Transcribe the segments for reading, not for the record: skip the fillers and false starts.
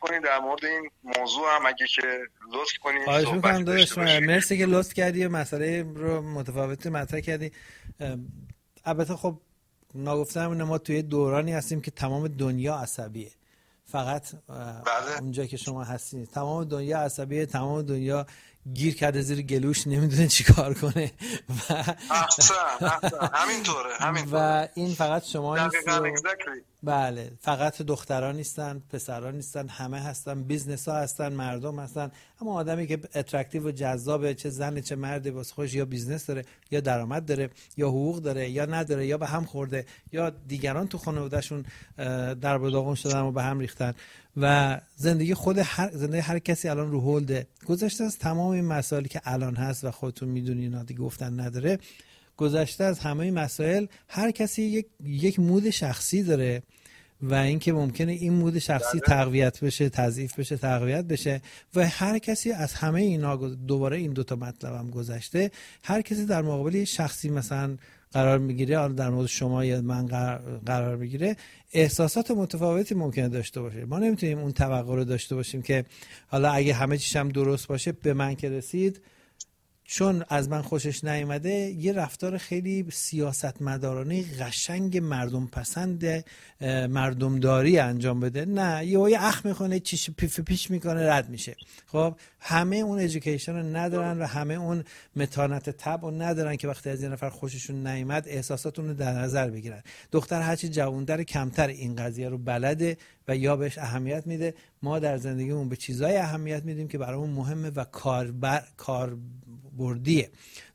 کنید در مورد این موضوع هم اگه که لطف کنید خواهش صحبت میکنم داشته داداش، باشید. مرسی که لطف کردی و مسئله رو متفاوتی مطرح کردی. البته خب ناگفتم اینه ما توی دورانی هستیم که تمام دنیا عصبیه، فقط بله. اونجا که شما هستید تمام دنیا عصبیه، تمام دنیا گیر کرده زیر گلوش، نمیدونه چی کار کنه و احسن همینطوره و این فقط شما نیستی exactly. بله، فقط دختران نیستن، پسران نیستن، همه هستن، بیزنس ها هستن، مردم هستن. اما آدمی که اترکتیو و جذابه، چه زن چه مرد، واسه خودش یا بیزنس داره یا درآمد داره یا حقوق داره یا نداره یا به هم خورده یا دیگران تو خانوادهشون در به داغون شدن و به هم ریختن و زندگی هر کسی الان رو هولده. گذشته از تمام این مسائلی که الان هست و خودتون میدونین اینا دیگه گفتن نداره، گذشته از همه این مسائل هر کسی یک مود شخصی داره و اینکه ممکنه این مود شخصی تقویت بشه، تضعیف بشه، تقویت بشه و هر کسی از همه اینا، دوباره این دوتا مطلبم گذشته، هر کسی در مقابل شخصی مثلا قرار میگیره، حالا در مورد شما یا من قرار میگیره، احساسات متفاوتی ممکنه داشته باشه. ما نمیتونیم اون توقع رو داشته باشیم که حالا اگه همه چیشم درست باشه به من که رسید چون از من خوشش نیامده یه رفتار خیلی سیاستمدارانه قشنگ مردم پسند مردمداری انجام بده. نه، یه اخ میکنه، چیش پیش میکنه، رد میشه. خب همه اون ادویکیشن رو ندارن و همه اون متانت طبع رو ندارن که وقتی از یه نفر خوششون نیامد احساساتون رو در نظر بگیرن. دختر هرچی جوان‌تر کمتر این قضیه رو بلده و یا بهش اهمیت میده. ما در زندگیمون به چیزای اهمیت میدیم که برامون مهمه و کاربردیه.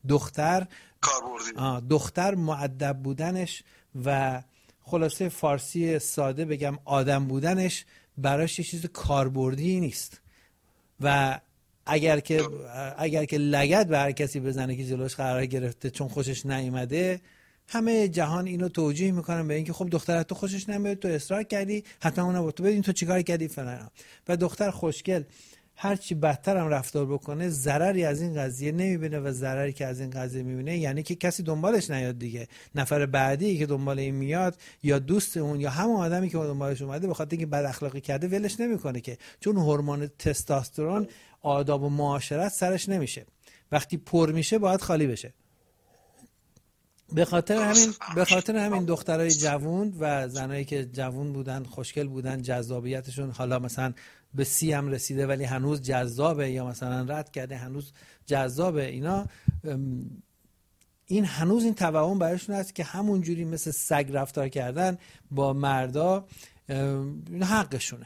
دختر مؤدب بودنش و خلاصه فارسی ساده بگم آدم بودنش براش یه چیز کاربردی نیست و اگر که لگد به هر کسی بزنه که جلوش قرار گرفته چون خوشش نیامده، همه جهان اینو توجیه میکنن به اینکه خب دختر تو خوشش نمیاد، تو اصرار کردی، حتما اونم با تو بدین، تو چیکار کردی فلان. و دختر خوشگل هرچی بدتر هم رفتار بکنه ضرری از این قضیه نمیبینه و ضرری که از این قضیه میبینه یعنی که کسی دنبالش نیاد دیگه. نفر بعدی که دنبال این میاد یا دوست اون یا همون آدمی که دنبالش اومده به خاطر اینکه بد اخلاقی کرده ولش نمیکنه که، چون هورمون تستوسترون آداب و معاشرت سرش نمیشه. وقتی پر میشه باید خالی بشه. به خاطر همین دخترای جوون و زنایی که جوون بودن، خوشگل بودن، جذابیتشون حالا مثلا به 30 هم رسیده ولی هنوز جذابه یا مثلا رد کرده هنوز جذابه، اینا هنوز این توهم براشون هست که همون جوری مثل سگ رفتار کردن با مردا حقشونه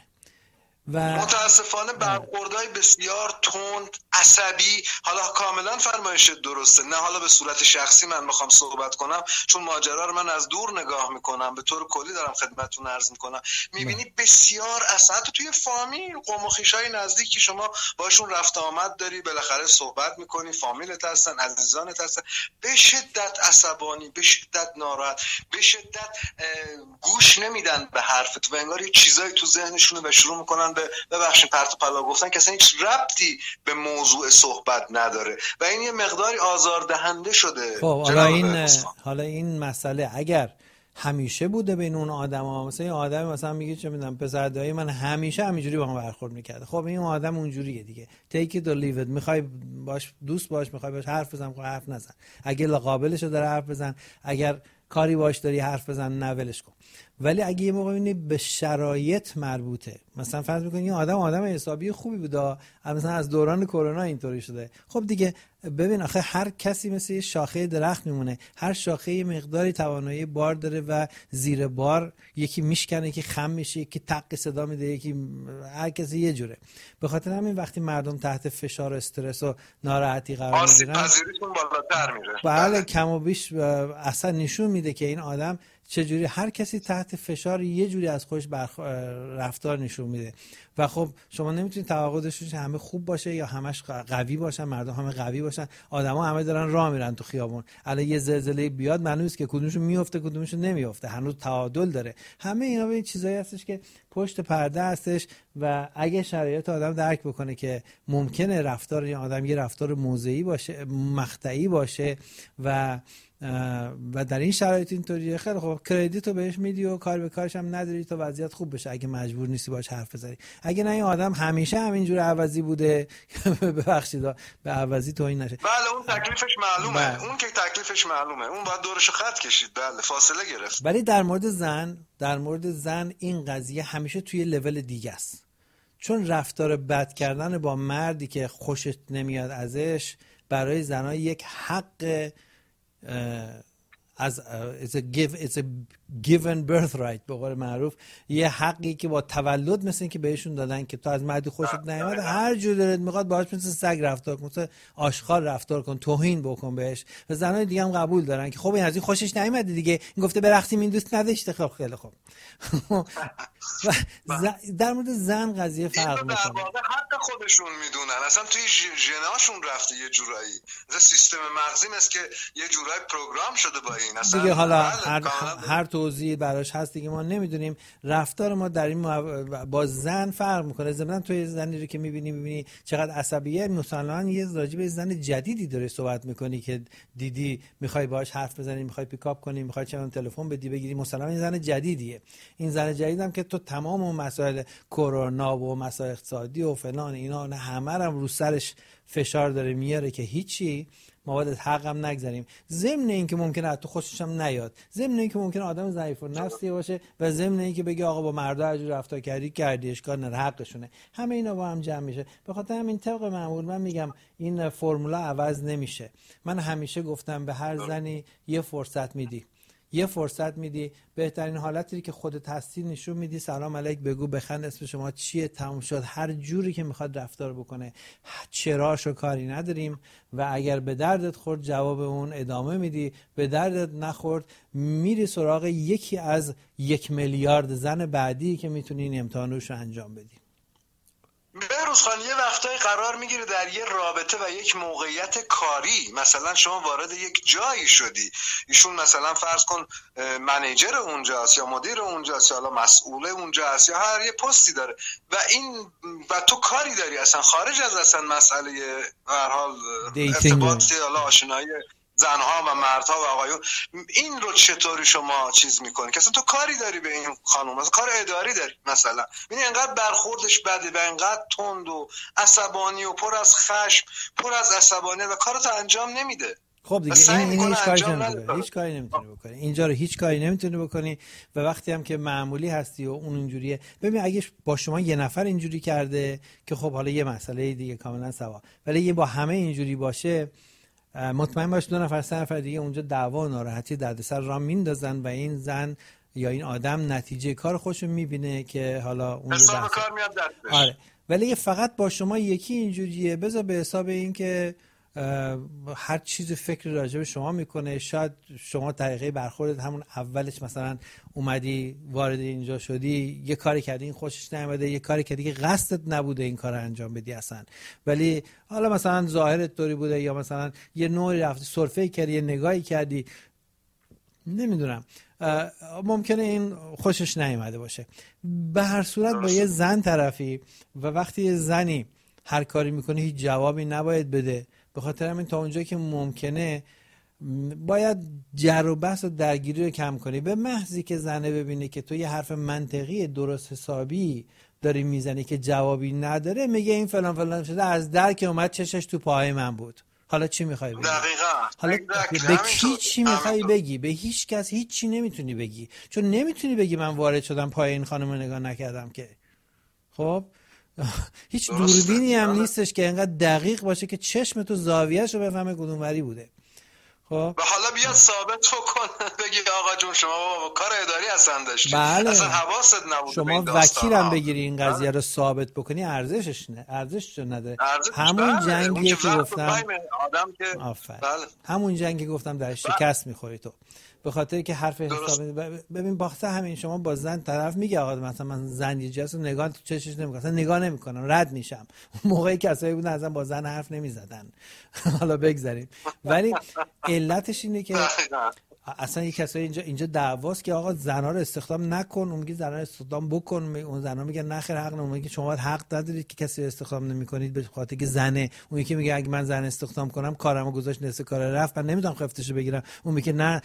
و متاسفانه برخوردهای بسیار تند، عصبی. حالا کاملا فرمایش درسته، نه حالا به صورت شخصی من میخوام صحبت کنم چون ماجرا رو من از دور نگاه میکنم، به طور کلی دارم خدمتتون عرض میکنم. میبینی بسیار اصلا توی فامیل، قوم و خویشای نزدیکی شما باشون رفت آمد داری، بالاخره صحبت میکنی، فامیلت هستن، عزیزانت هستن، به شدت عصبانی، به شدت ناراحت، به شدت گوش نمیدن به حرفت و انگار یه چیزایی تو ذهنشونه و شروع میکنن ببخشید پرت و پلا گفتن که اصلا هیچ ربطی به موضوع صحبت نداره و این یه مقداری آزاردهنده شده. خب حالا این مسئله اگر همیشه بوده بین اون آدما، مثلا این آدم مثلا میگه چه میدونم پسر دایی من همیشه همینجوری با من برخورد میکرده، خب این آدم اونجوریه دیگه، take it or leave it. میخوای باش دوست باش، میخوای باش حرف بزن، حرف نزن. اگه قابلشو داره حرف بزن، اگر کاری باش داری حرف بزن، نه ولش کن. ولی اگه یه موقع ببینی به شرایط مربوطه، مثلا فرض می‌کنی این آدم حسابی خوبی بوده، مثلا از دوران کرونا اینطوری شده، خب دیگه ببین آخه هر کسی مثل یه شاخه درخت میمونه، هر شاخه یه مقداری توانایی بار داره و زیر بار یکی میشکنه، یکی خم میشه، یکی تق صدا میده، یکی هر کسی یه جوره. به خاطر همین وقتی مردم تحت فشار و استرس و ناراحتی قرار میگیرن، آسیب‌پذیریشون بالاتر میره. بله کم و بیش اصلا نشون میده که این آدم چجوری، هر کسی تحت فشار یه جوری از خودش رفتار نشون میده و خب شما نمیتونید توقع داشته باشید همه خوب باشه یا همش قوی باشن، مردم همه قوی باشن، آدما همه دارن راه میرن تو خیابون، الان یه زلزله بیاد معلومه نیست که کدومشون میفته کدومشون نمیفته، هنوز تعادل داره. همه اینا به این چیزایی هستش که پشت پرده هستش و اگه شرایط آدم درک بکنه که ممکنه رفتار این آدم یه رفتار موضعی باشه، مقطعی باشه و در این شرایط اینطوریه، خیلی خوب کردیتو بهش میدی و کار به کارش هم نداری تا وضعیت خوب بشه. اگه مجبور نیستی باش حرف بزنی، اگه نه این آدم همیشه همینجور عوضی بوده ببخشید به عوضی توهین نشه. بله اون تکلیفش معلومه. اون که تکلیفش معلومه، اون باید دورشو خط کشید، بله فاصله گرفت. ولی در مورد زن این قضیه همیشه توی لول دیگه است، چون رفتار بد کردن با مردی که خوشت نمیاد ازش برای زنها یک حق از it's a given birthright به قول معروف، یه حقی که با تولد مثل این که بهشون دادن که تو از مردی خوشت نمیاد هر جور دلت میخواد باهاش مثل سگ رفتار کن، مثل آشغال رفتار کن، توهین بکن بهش. و زنای دیگه هم قبول دارن که خب این از این خوشش نمیاد دیگه، این گفته برقصیم این دوست نداشته، خب خیلی خوب. در مورد زن قضیه فرق میکنه. در واقع حق خودشون میدونن، اصلا توی ژناشون رفته یه جورایی، مثلا سیستم مغزی مثل که یه جورایی پروگرام شده با این اصلا دیگه. حالا هر توضیحی براش هست دیگه، ما نمیدونیم. رفتار ما در این با زن فرق میکنه. ضمن توی زنی رو که میبینی چقدر عصبیه، مثلا یه راجع به زن جدیدی داره صحبت میکنی که دیدی میخوای باهاش حرف بزنی، میخوای پیکاپ کنی، میخوای چند تلفن بدی بگیری، مثلا این زن جدیدیه. این زن جدیدم که تو تمام اون مسائل کرونا و مسائل اقتصادی و فلان اینا همه رو رو سرش فشار داره میاره که هیچی، ما باید حق هم نگذاریم. ضمن این که ممکنه حتی خوشش هم نیاد، ضمن این که ممکنه آدم ضعیف النفسی باشه، و ضمن این که بگه آقا با مردا هر جور رفتار کردی اشکال نداره، حقشونه. همه اینا با هم جمع میشه. به خاطر همین طبق معمول من میگم این فرمولا عوض نمیشه. من همیشه گفتم به هر زنی یه فرصت میدی، بهترین حالتی که خودت هستی نشون میدی، سلام علیک بگو، بخند، اسم شما چیه، تموم شد. هر جوری که میخواد رفتار بکنه، چراشو کاری نداریم. و اگر به دردت خورد جواب اون ادامه میدی، به دردت نخورد میری سراغ یکی از 1 میلیارد زن بعدی که میتونی این امتحانش رو انجام بدی. بهروز خان، یه وقتایی قرار میگیره در یه رابطه و یک موقعیت کاری، مثلا شما وارد یک جایی شدی، ایشون مثلا فرض کن منیجر اونجاست یا مدیر اونجاست یا مسئول اونجاست یا هر یه پستی داره و تو کاری داری اصلا خارج از اصلا مسئله به هر حال ارتباط یا آشنایی زنها و مردها و آقایون، این رو چطوری شما چیز میکنی که اصلا تو کاری داری به این خانم، مثلا کار اداری داری مثلا، این انقدر برخوردش بده و انقدر تند و عصبانی و پر از خشم، پر از عصبانیت و کارتو انجام نمیده. خب دیگه این هیچ کاری نمیتونی بکنی. اینجا رو هیچ کاری نمیتونی بکنی. و وقتی هم که معمولی هستی و اون اینجوریه، ببین اگه با شما یه نفر اینجوری کرده که خب حالا یه مسئله دیگه کاملا سوا، ولی یه با همه اینجوری باشه، مطمئن باش 2 نفر 3 نفر دیگه اونجا دعوا و ناراحتی دردسر را میندازن و این زن یا این آدم نتیجه کار خودشو میبینه که حالا اون حساب کار میاد دستش. آره، ولی فقط با شما یکی اینجوریه، بذار به حساب این که هر چیز فکر راجع به شما میکنه. شاید شما طریقه برخورد همون اولش مثلا اومدی وارد اینجا شدی، یه کاری کردی این خوشش نمیاد، یه کاری کردی که قصدت نبوده این کارو انجام بدی اصلا، ولی حالا مثلا ظاهرت طوری بوده، یا مثلا یه نوعی رفتی سرفه کردی، یه نگاهی کردی، نمیدونم، ممکنه این خوشش نیامده باشه. به هر صورت با یه زن طرفی و وقتی یه زنی هر کاری میکنه هیچ جوابی نباید بده. به خاطر همین تا اونجایی که ممکنه باید جر و بحث و درگیری رو کم کنی. به محضی که زنه ببینه که تو یه حرف منطقی درست حسابی داری میزنی که جوابی نداره، میگه این فلان فلان شده، از در که اومد چشش تو پای من بود. حالا چی میخوای بگی؟ دقیقاً. حالا به کی چی میخوای بگی؟ به هیچ کس هیچی نمیتونی بگی، چون نمیتونی بگی من وارد شدم پای این خانم نگاه نکردم که. خب هیچ دوربینی هم نیستش که اینقدر دقیق باشه که چشم تو زاویه‌اش رو بفهمه کدوم وری بوده. خب و حالا بیاد ثابت بکن، بگی آقا جون شما کار اداری اصلا داشتی، بله. اصلا حواست نبود. شما وکیلم بگیری این قضیه رو ثابت بکنی، ارزشش نداره. همون جنگیه که گفتم، همون جنگی گفتم در شکست میخوری تو، به خاطر که حرف حساب. ببین باخته همین، شما با زن طرف میگه آقا مثلا من زن یه جلسه نگاه تو چشش نمیکنم، اصلا نگاه نمیکنم، رد میشم. موقعی کسایی بودن اصلا با زن حرف نمیزدن. حالا بگذاریم، ولی علتش اینه که اصلا یک کسایی اینجا دعواست که آقا زنا رو استخدام نکن، اون میگه زنا رو استخدام بکن، اون زنا میگه نه خیر حق نمیگه که شما باید حق ندارید که کسی رو استخدام نمیکنید به خاطر که زنه. اون یکی میگه اگه من زن استخدام کنم کارمو گذاشت نصف کار رفت، من نمیتونم خفتشو بگیرم. اون میگه نه زنا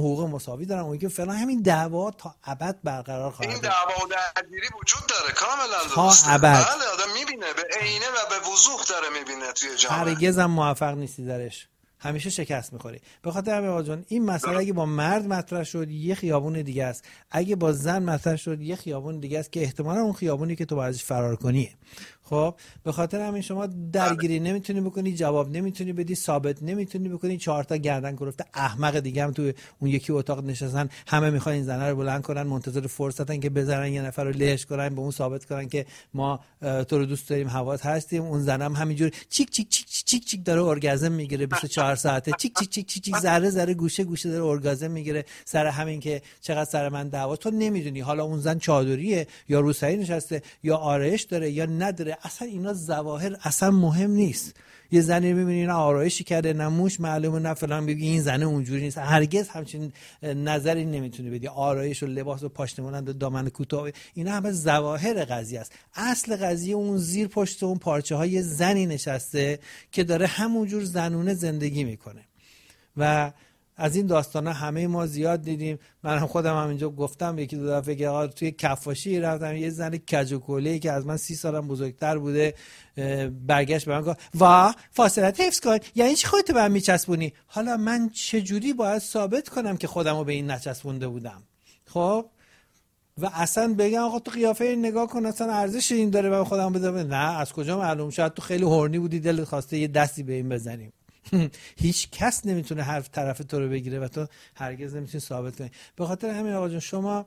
حقوق مساوی دارن، اون که فلان. همین دعوا تا ابد برقرار خواهد. این دعوا و درگیری وجود داره کاملا تا ابد. بله آدم میبینه به عینه و به وضوح داره میبینه توی جامعه. هرگز هم موفق نیستی درش، همیشه شکست میخوری. به خاطر همین آقا جان این مسئله اگه با مرد مطرح شد یه خیابون دیگه است، اگه با زن مطرح شد یه خیابون دیگه است که احتمالاً اون خیابونی که تو باید ازش فرار کنیه. خب به خاطر همین شما درگیری نمیتونی بکنی، جواب نمیتونی بدی، ثابت نمیتونی بکنی. 4 تا گردن گرفته احمق دیگه هم تو اون یکی اتاق نشستن، همه میخوان این زنه رو بلند کنن، منتظر فرصتن که بزنن یه نفر رو لهش کنن، به اون ثابت کنن که ما تو رو دوست داریم، حواس هستیم. اون زنم همینجور چیک چیک چیک چیک چیک داره ارگازم میگیره 24 ساعته، چیک چیک چیک چیک ذره ذره گوشه گوشه داره ارگازم میگیره سر همین که چقدر سر من دعوا. تو نمیدونی حالا اون زن چادریه یا روسری نشسته یا آرایش داره یا نداره. اصلا اینا ظواهر اصلا مهم نیست. یه زنی میبینی نه آرایشی کرده نه موش معلومه نه فلان، بگی این زنه اونجوری نیست. هرگز همچین نظری نمیتونی بدی. آرایش و لباس و پاشنه‌مانند و دامن کوتاه اینا همه ظواهر قضیه است. اصل قضیه اون زیر پشت اون پارچه های زنی نشسته که داره همونجور زنونه زندگی میکنه. و از این داستانا همه ما زیاد دیدیم. من هم خودم همینجا گفتم یکی دو دفعه که آقا توی کفاشی رفتم، یه زن کج و کله‌ای که از من 30 سالم بزرگتر بوده برگشت به من گفت وا فاصله حفظ کن، یعنی چی خودت به من میچسبونی؟ حالا من چجوری باید ثابت کنم که خودمو به این نچسبونده بودم؟ خب و اصلا بگم آقا تو قیافه این نگاه کن اصلا ارزش این داره من خودم بدم؟ نه، از کجا معلوم؟ شاید تو خیلی هورنی بودی دلت خواسته یه دستی به این بزنیم. هیچ کس نمیتونه هر طرف تو رو بگیره و تو هرگز نمیتونی ثابت کنی. به خاطر همین آقا جون شما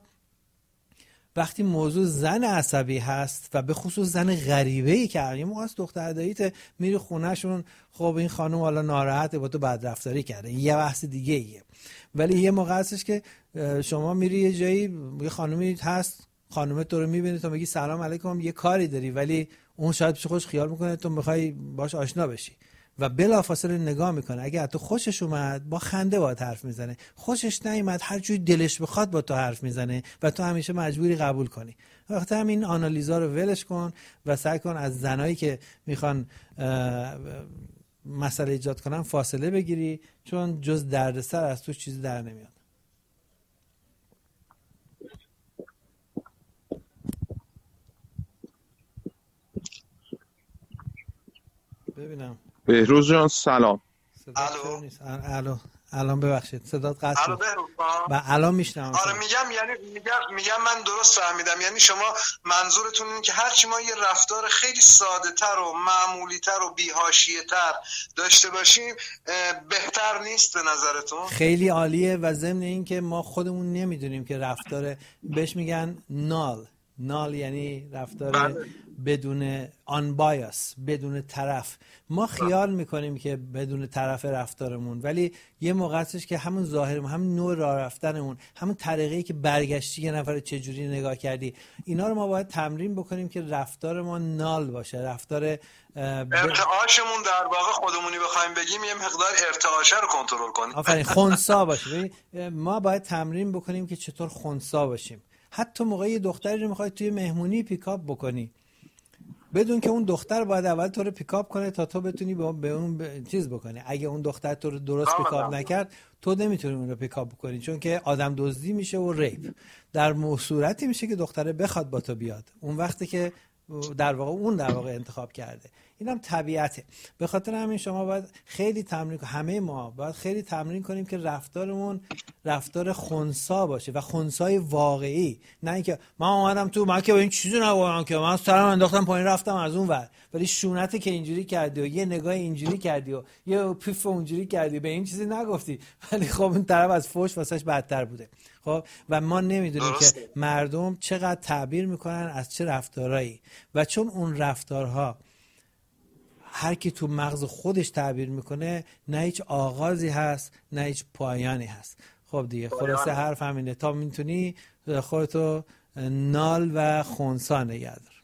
وقتی موضوع زن عصبی هست و به خصوص زن غریبه‌ای که یه موقع از دختر داییت میری خونهشون، خب این خانم حالا ناراحته با تو بدرفتاری کرده، یه بحث دیگه ایه. ولی یه موقع هستش که شما میری یه جایی یه خانمی هست، خانم تو رو میبینه، تو میگی سلام علیکم، یه کاری داری، ولی اون شاید پیش خودش خیال میکنه تو میخوای باش آشنا بشی و بلافاصله نگاه میکنه. اگه تو خوشش اومد با خنده باهات حرف میزنه، خوشش نیومد هر جوری دلش بخواد با تو حرف میزنه و تو همیشه مجبوری قبول کنی. وقتی همین آنالیزا رو ولش کن و سعی کن از زنایی که میخوان مسئله ایجاد کنن فاصله بگیری، چون جز دردسر از تو چیزی در نمیاد. ببینم بهروز جان سلام. الو الان ببخشید صدات قطع شد. و الان میشنم. آره میگم من درست فهمیدم. یعنی شما منظورتون اینه که هرچی ما یه رفتار خیلی ساده تر و معمولی تر و بی‌حاشیه تر داشته باشیم بهتر نیست به نظرتون؟ خیلی عالیه. و ضمن این که ما خودمون نمیدونیم که رفتار بهش میگن نال یعنی رفتار بدون unbias، بدون طرف. ما خیال میکنیم که بدون طرف رفتارمون، ولی یه موقع هستش که همون ظاهرمون، همون نوع راه رفتنمون، همون طریقی که برگشتی یه نفر چجوری نگاه کردی، اینا رو ما باید تمرین بکنیم که رفتار ما نال باشه. رفتار ارتعاشمون در واقع خودمونی بخوایم بگیم یه مقدار ارتعاشه رو کنترل کنیم. آفرین، خنثی باشه. ما باید تمرین بکنیم که چطور خنثی باشیم. حتی موقع یه دختری رو میخوای توی مهمونی پیکاپ بکنی، بدون که اون دختر باید اول تو رو پیکاپ کنه تا تو بتونی به اون چیز بکنی. اگه اون دختر تو رو درست پیکاپ نکرد تو نمیتونی اون رو پیکاپ بکنی، چون که آدم دزدی میشه و ریپ. در صورتی میشه که دختره بخواد با تو بیاد، اون وقتی که در واقع انتخاب کرده. اینم طبیعته. به خاطر همین شما باید خیلی تمرین کنید، همه ما باید خیلی تمرین کنیم که رفتارمون رفتار خنثی باشه و خنثی واقعی، نه اینکه من اومدم تو من که با این چیزی نگفتم که من سرم انداختم پایین رفتم از اون ور، ولی شونته که اینجوری کردی و یه نگاه اینجوری کردی و یه پیف اونجوری کردی، به این چیزی نگفتی، ولی خب اون طرف از فوش واسش بدتر بوده. خب و ما نمیدونیم که مردم چقدر تعبیر میکنن از چه رفتارهایی، و چون اون رفتارها هر کی تو مغز خودش تعبیر میکنه، نه هیچ آغازی هست نه هیچ پایانی هست. خب دیگه خلاصه حرف همینه. تا میتونی خودتو نال و خنثی نگه دار.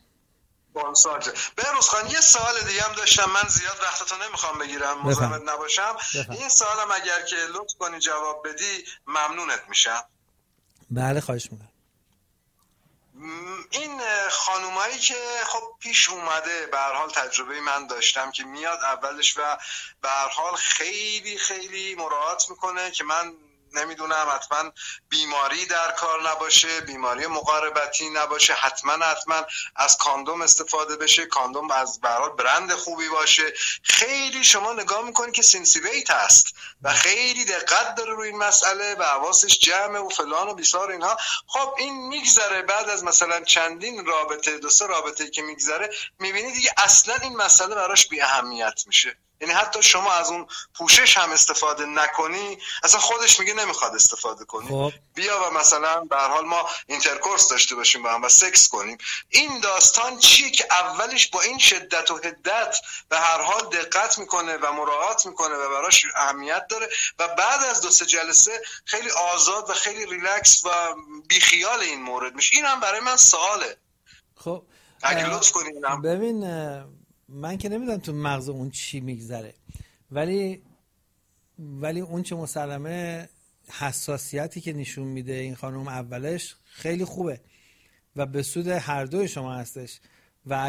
بهروز خان یه سوال دیگه هم داشتم، من زیاد وقتتو نمیخوام بگیرم، مزاحمت نباشم. این سوالم اگر که لطف کنی جواب بدی ممنونت میشم. بله خواهش میکنم. این خانومایی که خب پیش اومده، به هر حال تجربه من داشتم که میاد اولش و به هر حال خیلی خیلی مراعات میکنه که من نمیدونم حتما بیماری در کار نباشه، بیماری مقاربتی نباشه، حتما از کاندوم استفاده بشه، کاندوم از برای برند خوبی باشه. خیلی شما نگاه میکنی که سنسیویت هست و خیلی دقت داره روی این مسئله و حواسش جمعه و فلان و بیسار اینها. خب این میگذره، بعد از مثلا چندین رابطه، 2-3 رابطه که میگذره، میبینی دیگه اصلا این مسئله براش بی اهمیت میشه. یعنی حتی شما از اون پوشش هم استفاده نکنی، اصلا خودش میگه نمیخواد استفاده کنی. خب. بیا و مثلا به هر حال ما اینترکورس داشته باشیم با هم و سکس کنیم. این داستان چیه که اولش با این شدت و حدت به هر حال دقت میکنه و مراعات میکنه و براش اهمیت داره و بعد از 2-3 جلسه خیلی آزاد و خیلی ریلکس و بیخیال این مورد میشه. این هم برای من سواله. خب اگه لطف کنید. ببین من که نمیدونم تو مغز اون چی میگذره، ولی اون چه مسلمه حساسیتی که نشون میده این خانم اولش خیلی خوبه و به سود هر دوی شما هستش و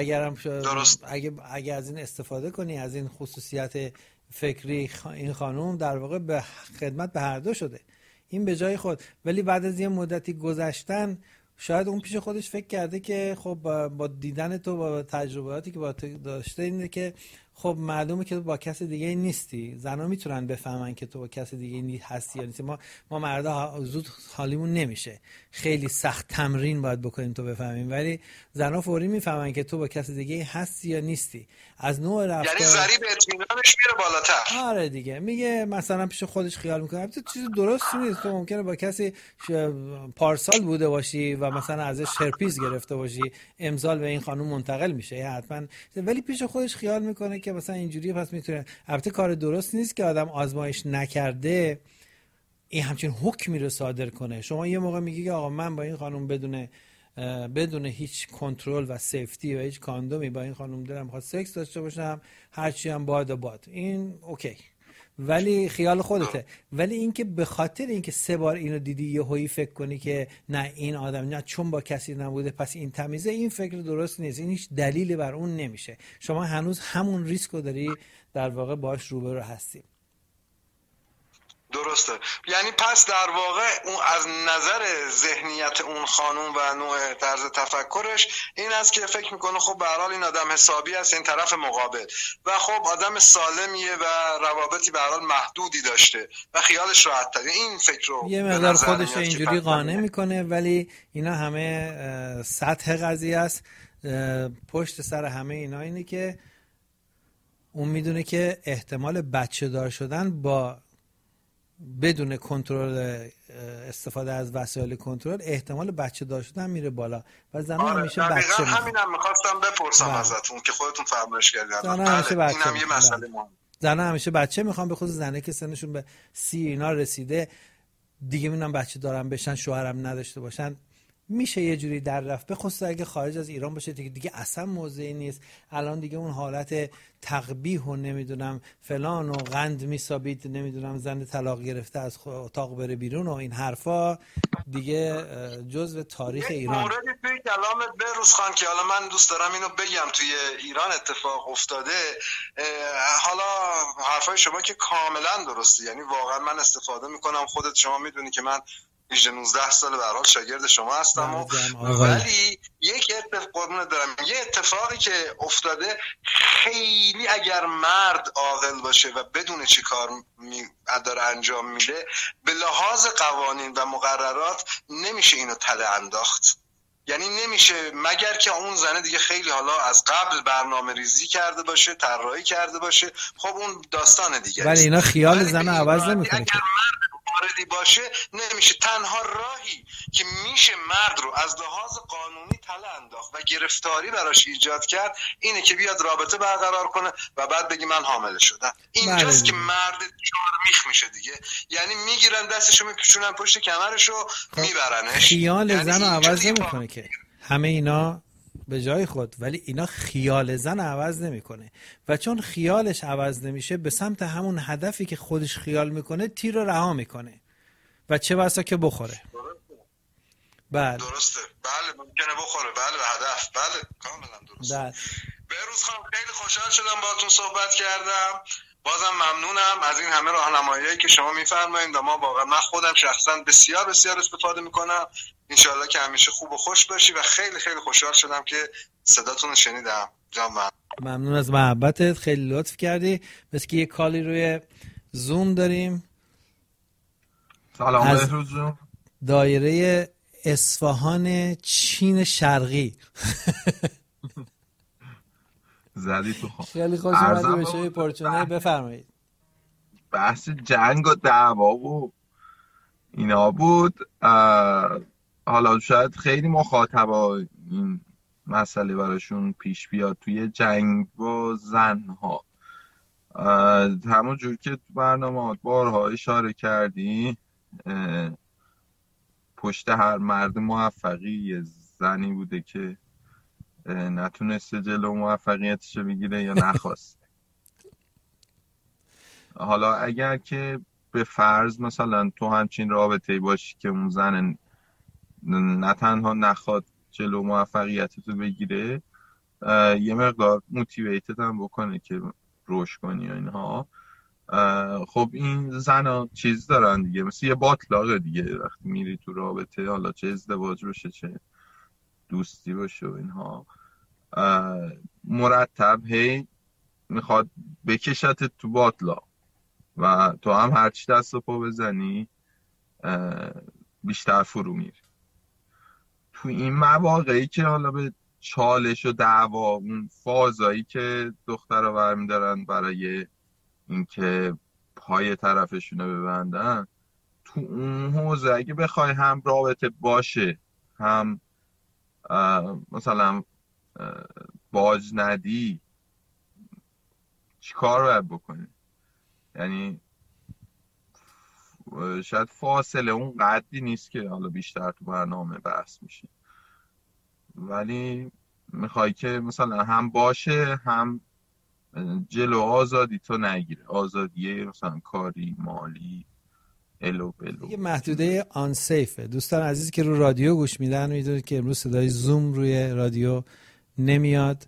اگه از این استفاده کنی، از این خصوصیت فکری این خانم در واقع به خدمت به هر دو شده، این به جای خود. ولی بعد از یه مدتی گذشتن شاید اون پیش خودش فکر کرده که خب با دیدن تو، با تجرباتی که با تو داشته، اینه که خب معلومه که تو با کس دیگه نیستی. زنا میتونن بفهمن که تو با کس دیگه هستی یا نیستی. ما مردا زود حالیمون نمیشه، خیلی سخت تمرین باید بکنیم تو بفهمیم، ولی زنا فوری میفهمن که تو با کس دیگه هستی یا نیستی. از نوع رفتار، یعنی ضریب اطمینانش میره بالاتر. آره دیگه، میگه مثلا پیش خودش خیال میکنه البته چیز درستی نیست. تو ممکنه با کسی پارسال بوده باشی و مثلا ازش هرپیز گرفته باشی، امسال به این خانم منتقل میشه حتما، ولی پیش خودش خیال میکنه که مثلا اینجوری پس میتونه. البته کار درست نیست که آدم آزمایش نکرده این همچین حکمی رو صادر کنه. شما یه موقع میگی که آقا من با این خانم بدون هیچ کنترل و سیفتی و هیچ کاندومی با این خانم دلم میخواد سکس داشته باشم، هرچی هم باد، این اوکی، ولی خیال خودته. ولی اینکه به خاطر اینکه 3 بار اینو دیدی یهویی فکر کنی که نه این آدم نه چون با کسی نبوده پس این تمیزه، این فکر درست نیست. این هیچ دلیلی بر اون نمیشه. شما هنوز همون ریسکو داری در واقع باش روبرو هستی. درسته. یعنی پس در واقع اون از نظر ذهنیت اون خانوم و نوع طرز تفکرش این است که فکر میکنه خب به هر حال این آدم حسابی است، این طرف مقابل، و خب آدم سالمیه و روابطی به هر حال محدودی داشته و خیالش راحت تره. این فکر رو یه مقدار خودش اینجوری قانع میکنه، ولی اینا همه سطح قضیه است. پشت سر همه اینا اینه که اون میدونه که احتمال بچه دار شدن با بدون کنترل، استفاده از وسایل کنترل، احتمال بچه دار شدن میره بالا و زن همیشه بچه میخواد. همینم میخواستم بپرسم ازتون که خودتون فرمایش کردید. زن همیشه بچه اینم یه مسئله مهمه. زن همیشه بچه میخوان، به خصوص زنه که سنشون به 30 اینا رسیده دیگه، میبینن بچه دارن بشن، شوهرم نداشته باشن، میشه یه جوری در رفت، به خصوص اگه خارج از ایران باشه دیگه اصلا موضعی نیست. الان دیگه اون حالت تقبیح و نمیدونم فلان و قند میسابید، نمیدونم زن طلاق گرفته از اتاق بره بیرون و این حرفا دیگه جزء تاریخ ایران. موردی توی کلامت بهروز خان که حالا من دوست دارم اینو بگم توی ایران اتفاق افتاده. حالا حرفای شما که کاملا درسته، یعنی واقعا من استفاده میکنم. خودت شما میدونی که من 19 سال به هر حال شاگرد شما هستم ولی یه اتفاقی که افتاده، خیلی اگر مرد عاقل باشه و بدون چی کار داره انجام میده، به لحاظ قوانین و مقررات نمیشه اینو تله انداخت. یعنی نمیشه مگر که اون زنه دیگه خیلی حالا از قبل برنامه ریزی کرده باشه، طراحی کرده باشه، خب اون داستان دیگه. ولی اینا خیال زن عوض نمیکنه. اگر مرد واردی باشه نمیشه. تنها راهی که میشه مرد رو از لحاظ قانونی تله انداخت و گرفتاری براش ایجاد کرد اینه که بیاد رابطه برقرار کنه و بعد بگی من حامل شدم. اینجاست که مرد چهار میخ میشه دیگه. یعنی میگیرن دستشو میکشونن پشت کمرشو میبرنش. خیال یعنی زن عوض نمیکنه که همه اینا به جای خود، ولی اینا خیال زن عوض نمیکنه و چون خیالش عوض نمیشه به سمت همون هدفی که خودش خیال میکنه تیر رو رها میکنه و چه بسا که بخوره. بله درسته. بله ممکنه بخوره. بله به هدف. بله کاملا درسته. بله. بهروز خان خیلی خوشحال شدم باهاتون صحبت کردم بازم ممنونم از این همه راهنماییایی که شما میفرمایید و ما واقعا من خودم شخصا بسیار بسیار استفاده میکنم. انشالله که همیشه خوب و خوش باشی و خیلی خیلی خوشحال شدم که صداتون رو شنیدم. جان ممنون از محبتت، خیلی لطف کردی. بس که یه کالی روی زوم داریم. سلام از بهروز. دایره اصفهان چین شرقی زدی تو خود. خیلی خوش اومدی به شوی پرچونه. بفرمایید. بحث جنگ و دعوا و اینا بود. حالا شاید خیلی مخاطبا این مسئله براشون پیش بیاد توی جنگ با زنها. همون جور که تو برنامه بارها اشاره کردی، پشت هر مرد موفقی یه زنی بوده که نتونسته جلو موفقیتش رو بگیره یا نخواست. حالا اگر که به فرض مثلا تو همچین رابطه‌ای باشی که اون زن نه تنها نخواد جلو موفقیتت رو بگیره، یه مقدار موتیویتت هم بکنه که رشد کنی و اینها، خب این زن چیز دارن دیگه، مثل یه باطلاقه دیگه. وقتی میری تو رابطه، حالا چه ازدواج باشه چه دوستی باشه و اینها، مرتب هی میخواد بکشت تو باطلاق و تو هم هرچی دست و پا بزنی بیشتر فرو میری تو این مواقعی که حالا به چالش و دعوا، اون فازایی که دخترها برمیدارن برای اینکه پای طرفشونو ببندن. تو اون حوزه اگه بخوای هم رابطه باشه، هم مثلا باج ندی، چی کار باید بکنی؟ یعنی شاید فاصله اون قدری نیست که حالا بیشتر تو برنامه بحث میشه، ولی میخوای که مثلا هم باشه، هم جلو آزادی تو نگیره، آزادیه مثلا کاری، مالی، الو بلو. یه محدوده آن سیفه. دوستان عزیزی که رو رادیو گوش میدن میدونید که امروز صدای زوم روی رادیو نمیاد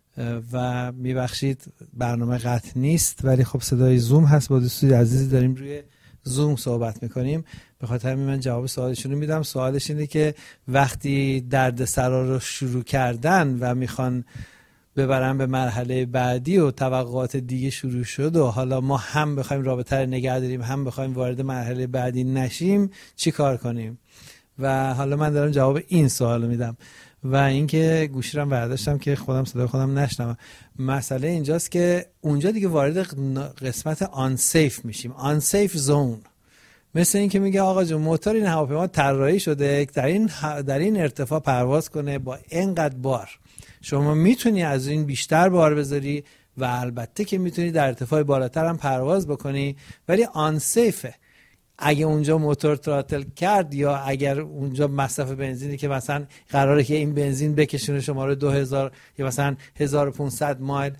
و میبخشید برنامه قطع نیست، ولی خب صدای زوم هست. با دوستان عزیزی داریم روی زوم صحبت میکنیم، به خاطر همین من جواب سوالشون رو میدم. سوالش اینه که وقتی دردسرا رو شروع کردن و میخوان ببرن به مرحله بعدی و توقعات دیگه شروع شد و حالا ما هم بخوایم رابطه رو نگه داریم هم بخوایم وارد مرحله بعدی نشیم، چی کار کنیم؟ و حالا من دارم جواب این سوال رو میدم و اینکه گوشی رو برداشتم که خودم صدای خودم نشنوم. مسئله اینجاست که اونجا دیگه وارد قسمت آن سیف میشیم، آن سیف زون. مثل این که میگه آقا جون موتور این هواپیما طراحی شده در این ارتفاع پرواز کنه با اینقدر بار، شما میتونی از این بیشتر بار بذاری و البته که میتونی در ارتفاع بالاتر هم پرواز بکنی، ولی آن سیفه. اگه اونجا موتور تراتل کرد یا اگر اونجا مصرف بنزینی که مثلا قراره که این بنزین بکشونه شما رو 2000 یا مثلا 1500 مایل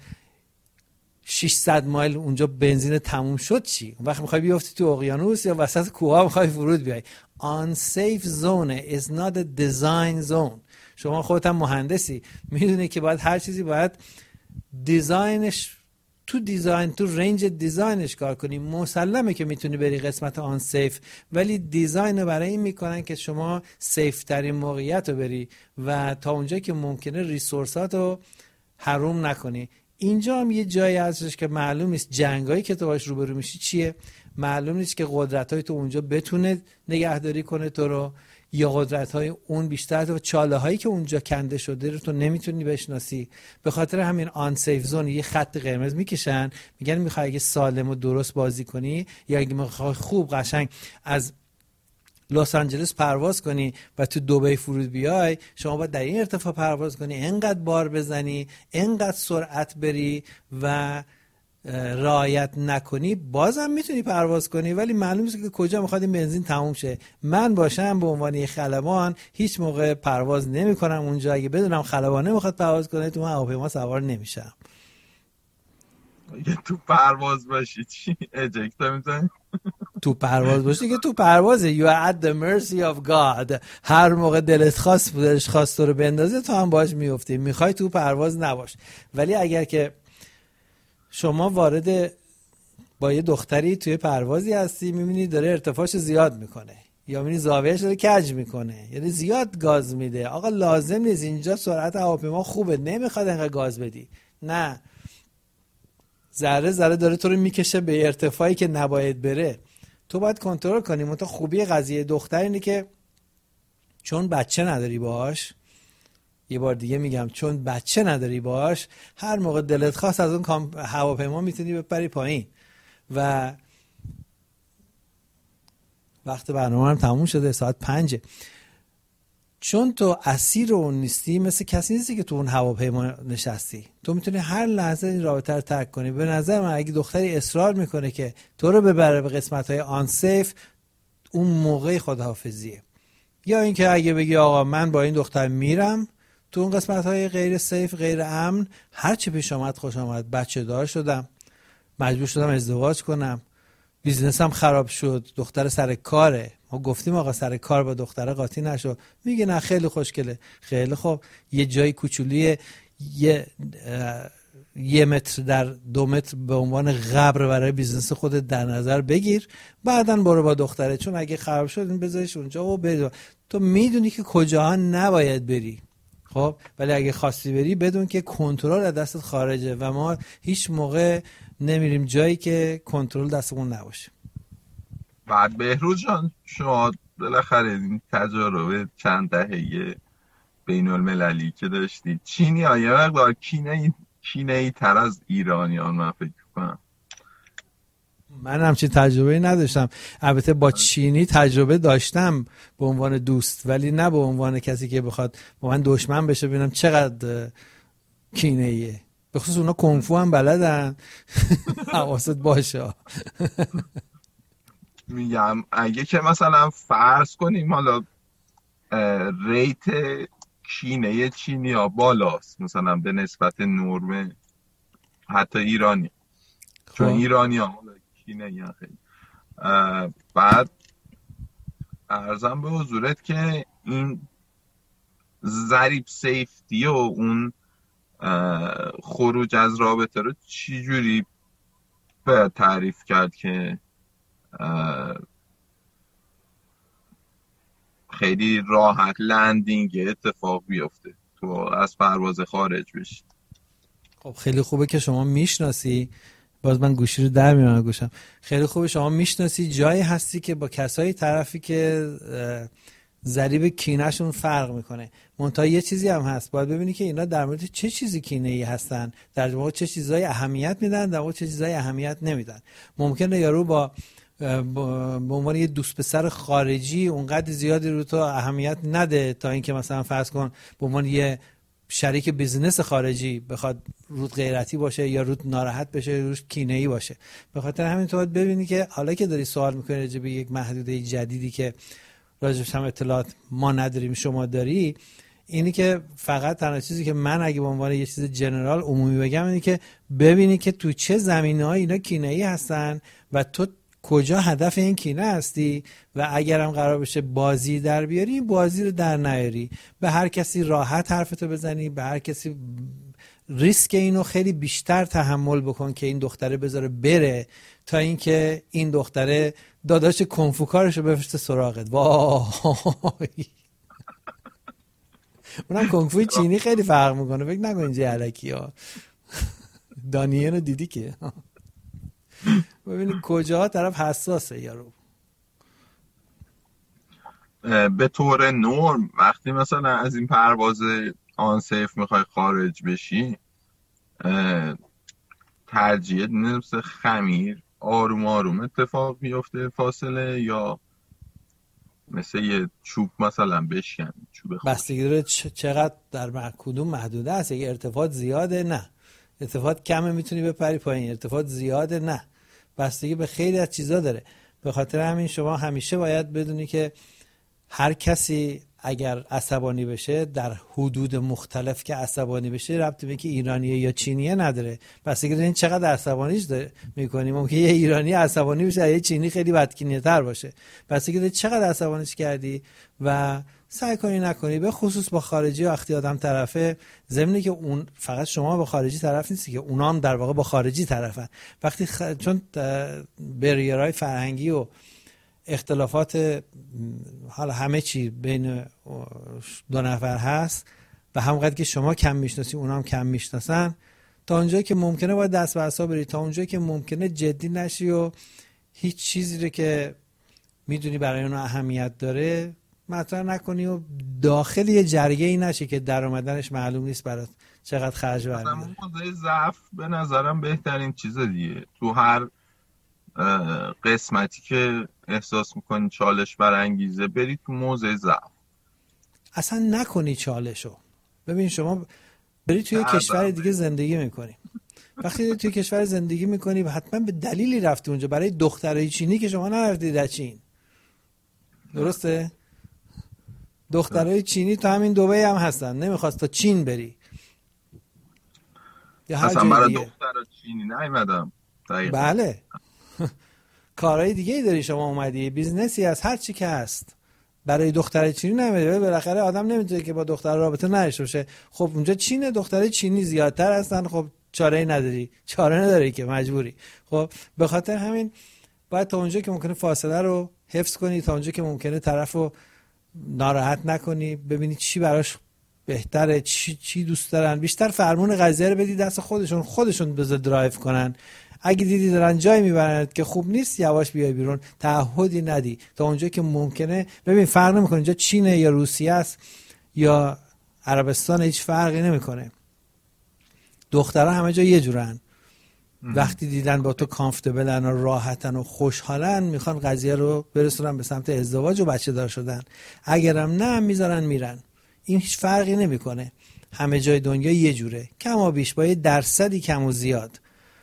600 مایل اونجا بنزین تموم شد، چی؟ اون وقت میخوای بیافتی تو اقیانوس یا وسط کوه میخوای فرود بیای. unsafe zone is not a design zone. شما خودت هم مهندسی میدونی که باید هر چیزی باید دیزاینش تو رنج دیزاینش کار کنی. مسلمه که میتونی بری قسمت آن سیف، ولی دیزاین رو برای این میکنن که شما سیف ترین موقعیت رو بری و تا اونجا که ممکنه ریسورسات رو حروم نکنی. اینجا هم یه جایی هستش که معلوم نیست جنگایی که تو باش روبرو میشی چیه، معلوم نیست که قدرت‌های تو اونجا بتونه نگهداری کنه تو رو یا قدرت‌های اون بیشتر، و چاله‌هایی که اونجا کنده شده رو تو نمیتونی بشناسی. به خاطر همین آن سیف زون یه خط قرمز میکشن، میگن میخوای اگه سالم و درست بازی کنی یا اگه میخوای خوب قشنگ از لس آنجلس پرواز کنی و تو دبی فرود بیای، شما باید در این ارتفاع پرواز کنی، اینقدر بار بزنی، اینقدر سرعت بری و رعایت نکنی بازم میتونی پرواز کنی، ولی معلوم نیست که کجا میخواد این بنزین تموم شه. من باشم به عنوان یک خلبان هیچ موقع پرواز نمی کنم اونجا. اگه بدونم خلبان نمیخواد پرواز کنه تو هواپیما سوار نمیشم. اگه تو پرواز باشی چی؟ اجکت میزنی؟ تو پرواز باشی که تو پروازه. You are at the mercy of God. هر موقع دلت خواست تو رو بندازه تو هم باش میفتی. میخوای تو پرواز نباش. ولی اگر که شما وارد با یه دختری توی پروازی هستی، میبینی داره ارتفاعش زیاد میکنه یا میبینی زاویه‌اش داره کج میکنه، یعنی زیاد گاز میده. آقا لازم نیست، اینجا سرعت هواپیما خوبه، نمیخواد انقدر گاز بدی. نه، ذره ذره داره تو رو میکشه به ارتفاعی که نباید بره. تو باید کنترل کنی. منتها خوبی قضیه دختر اینه که چون بچه نداری باهاش، یه بار دیگه میگم، چون بچه نداری باهاش، هر موقع دلت خواست از اون هواپیما میتونی بپری پایین. و وقت برنامه هم تموم شده، ساعت 5. چون تو اسیر اون نیستی، مثل کسی نیستی که تو اون هواپیما نشستی، تو میتونی هر لحظه این رابطه رو ترک کنی. به نظر من اگه دختری اصرار میکنه که تو رو ببره به قسمت‌های آن سیف، اون موقع خداحافظیه. یا اینکه اگه بگی آقا من با این دختر میرم تو اون قسمت‌های غیر سیف، غیر امن، هر چی پیش آمد خوش آمد، بچه دار شدم، مجبور شدم ازدواج کنم، بیزنسم خراب شد، دختر سر کاره، ما گفتیم آقا سر کار با دختر قاطی نشو، میگه نه خیلی خوشگله. خیلی خوب، یه جای کوچولی یه متر در 2 متر به عنوان قبر برای بیزنس خودت در نظر بگیر، بعداً برو با دختره، چون اگه خراب شد این بذارش اونجا و بری. تو میدونی که کجاها نباید بری، خب، ولی اگه خواستی بری بدون که کنترل از دستت خارجه، و ما هیچ موقع نمیریم جایی که کنترل دستمون نباشه. بعد بهروز جان، شما بالاخره این تجربه چند دهه بین المللی که داشتی، چینی ها یه مقدار کینه‌ای تر از ایرانیان من فکر کنم. من همچین تجربه نداشتم. البته با چینی تجربه داشتم به عنوان دوست، ولی نه به عنوان کسی که بخواد با من دشمن بشه. ببینم چقدر کینه‌ایه. به خصوص اونا کنفو هم بلدن. حواست باشه. میگم اگه که مثلا فرض کنیم حالا ریت کینه چینی ها بالاست مثلا به نسبت نرم حتی ایرانی، چون ایرانی ها کینه یا خیلی. بعد عرضم به حضورت که این ضریب سیفتی و اون خروج از رابطه رو چی جوری باید تعریف کرد که خیلی راحت لندینگ اتفاق بیفته تو از پرواز خارج بشی؟ خب خیلی خوبه که شما میشناسی، باز من گوشی رو در میارم گوشم، خیلی خوبه شما میشناسی جایی هستی که با کسایی طرفی که ضریب کینه‌شون فرق میکنه. منتها یه چیزی هم هست، باید ببینی که اینا در مورد چه چیزی کینه‌ای هستن، در مورد چه چیزایی اهمیت میدن، در مورد چه چیزایی اهمیت نمیدن. ممکنه یارو به عنوان یه دوست پسر خارجی اونقدر زیادی رو تو اهمیت نده تا اینکه مثلا فرض کن به عنوان یه شریک بیزنس خارجی بخواد رود غیرتی باشه یا رود ناراحت بشه، روش کینه‌ای باشه. به خاطر همین تو باید ببینی که حالا که داری سوال می‌کنی راجع به یک محدوده جدیدی که راجعش هم اطلاعات ما نداریم شما داری، اینی که فقط تنها چیزی که من اگه به عنوان یه چیز جنرال عمومی بگم اینی که ببینی که تو چه زمینه‌های اینا کینه‌ای هستن و تو کجا هدف این کینه هستی، و اگرم قرار بشه بازی در بیاری بازی رو در نیاری، به هر کسی راحت حرفتو بزنی، به هر کسی ریسک اینو خیلی بیشتر تحمل بکن که این دختره بذاره بره تا اینکه این دختره داداش کنفوکارشو بفرسته سراغت. وای اونم کنفوی چینی خیلی فرق میکنه، فکر نکن اینجا الکی ها. دانیل رو دیدی که ببینید کجاها طرف حساسه یارو. به طور نرم وقتی مثلا از این پرواز آن سیف میخوای خارج بشی، ترجیح مثل خمیر آروم آروم اتفاق بیفته فاصله، یا مثل یه چوب مثلا بشکن چوب خوش؟ بستگی داره چقدر در کدوم محدوده هست. اگه ارتفاع زیاده نه، ارتفاع کمه میتونی بپری پایین، ارتفاع زیاده نه، بستگی به خیلی از چیزا داره. به خاطر همین شما همیشه باید بدونی که هر کسی اگر عصبانی بشه در حدود مختلف که عصبانی بشه ربطی به که ایرانیه یا چینیه نداره، بستگی داره این چقدر عصبانیش داره میکنیم. ممکنه یه ایرانی عصبانی بشه یه چینی خیلی بدکینه‌تر باشه، بستگی داره چقدر عصبانیش کردی و سعی کنی نکنی، به خصوص با خارجی وقتی آدم طرفه، ضمنی که اون فقط شما با خارجی طرف نیستی که اونا هم در واقع با خارجی طرفن. وقتی چون بریرهای فرهنگی و اختلافات حالا همه چی بین دو نفر هست و همونقدر که شما کم میشناسی اونا هم کم میشناسن، تا اونجایی که ممکنه باید دست به عصا بری، تا اونجایی که ممکنه جدی نشی و هیچ چیزی رو که میدونی برای اونها اهمیت داره مطرح نکنی و داخل یه جریه ای نشی که درآمدنش معلوم نیست برات چقدر خرج برمی‌داره. موضوع ضعف به نظرم بهترین چیزه دیگه. تو هر قسمتی که احساس میکنی چالش برانگیزه بری تو موضع ضعف. اصلا نکنی چالشو. ببین شما بری توی کشور دیگه زندگی میکنی، وقتی توی کشور زندگی میکنی حتما به دلیلی رفتی اونجا، برای دخترای چینی که شما نرفتی در چین، درسته؟ دخترای چینی تو همین دبی هم هستن، نمیخواست تا چین بری یا هر اصلا جای برای دیگه. دخترای چینی نیومدم. بله کارهای دیگه ای داری، شما اومدی بیزنسی از هر چی که هست، برای دختر چینی نمیره. بالاخره آدم نمیتونه که با دختر رابطه نداشته باشه. خب اونجا چینه، دختر چینی زیادتر هستن، خب چاره‌ای نداری، چاره نداری که مجبوری. خب به خاطر همین باید تا اونجا که ممکنه فاصله رو حفظ کنی، تا اونجا که ممکنه طرفو ناراحت نکنی، ببینی چی براش بهتره، چی دوست دارن، بیشتر فرمون قضیه رو بدی دست خودشون بذار درایو کنن. اگه دیدی دارن جای میبرند که خوب نیست، یواش بیای بیرون، تعهدی ندی تا اونجا که ممکنه. ببین فرق نمیکنه اینجا چینه یا روسیه است یا عربستان، هیچ فرقی نمیکنه. دخترها همه جا یه جورن. وقتی دیدن با تو کامفتبلن و راحتن و خوشحالن، میخوان قضیه رو برسونن به سمت ازدواج و بچه دار شدن. اگرم نه میذارن میرن. این هیچ فرقی نمیکنه. همه جای دنیا یه جوره، کم و بیش با یه درصدی کم و زیاد.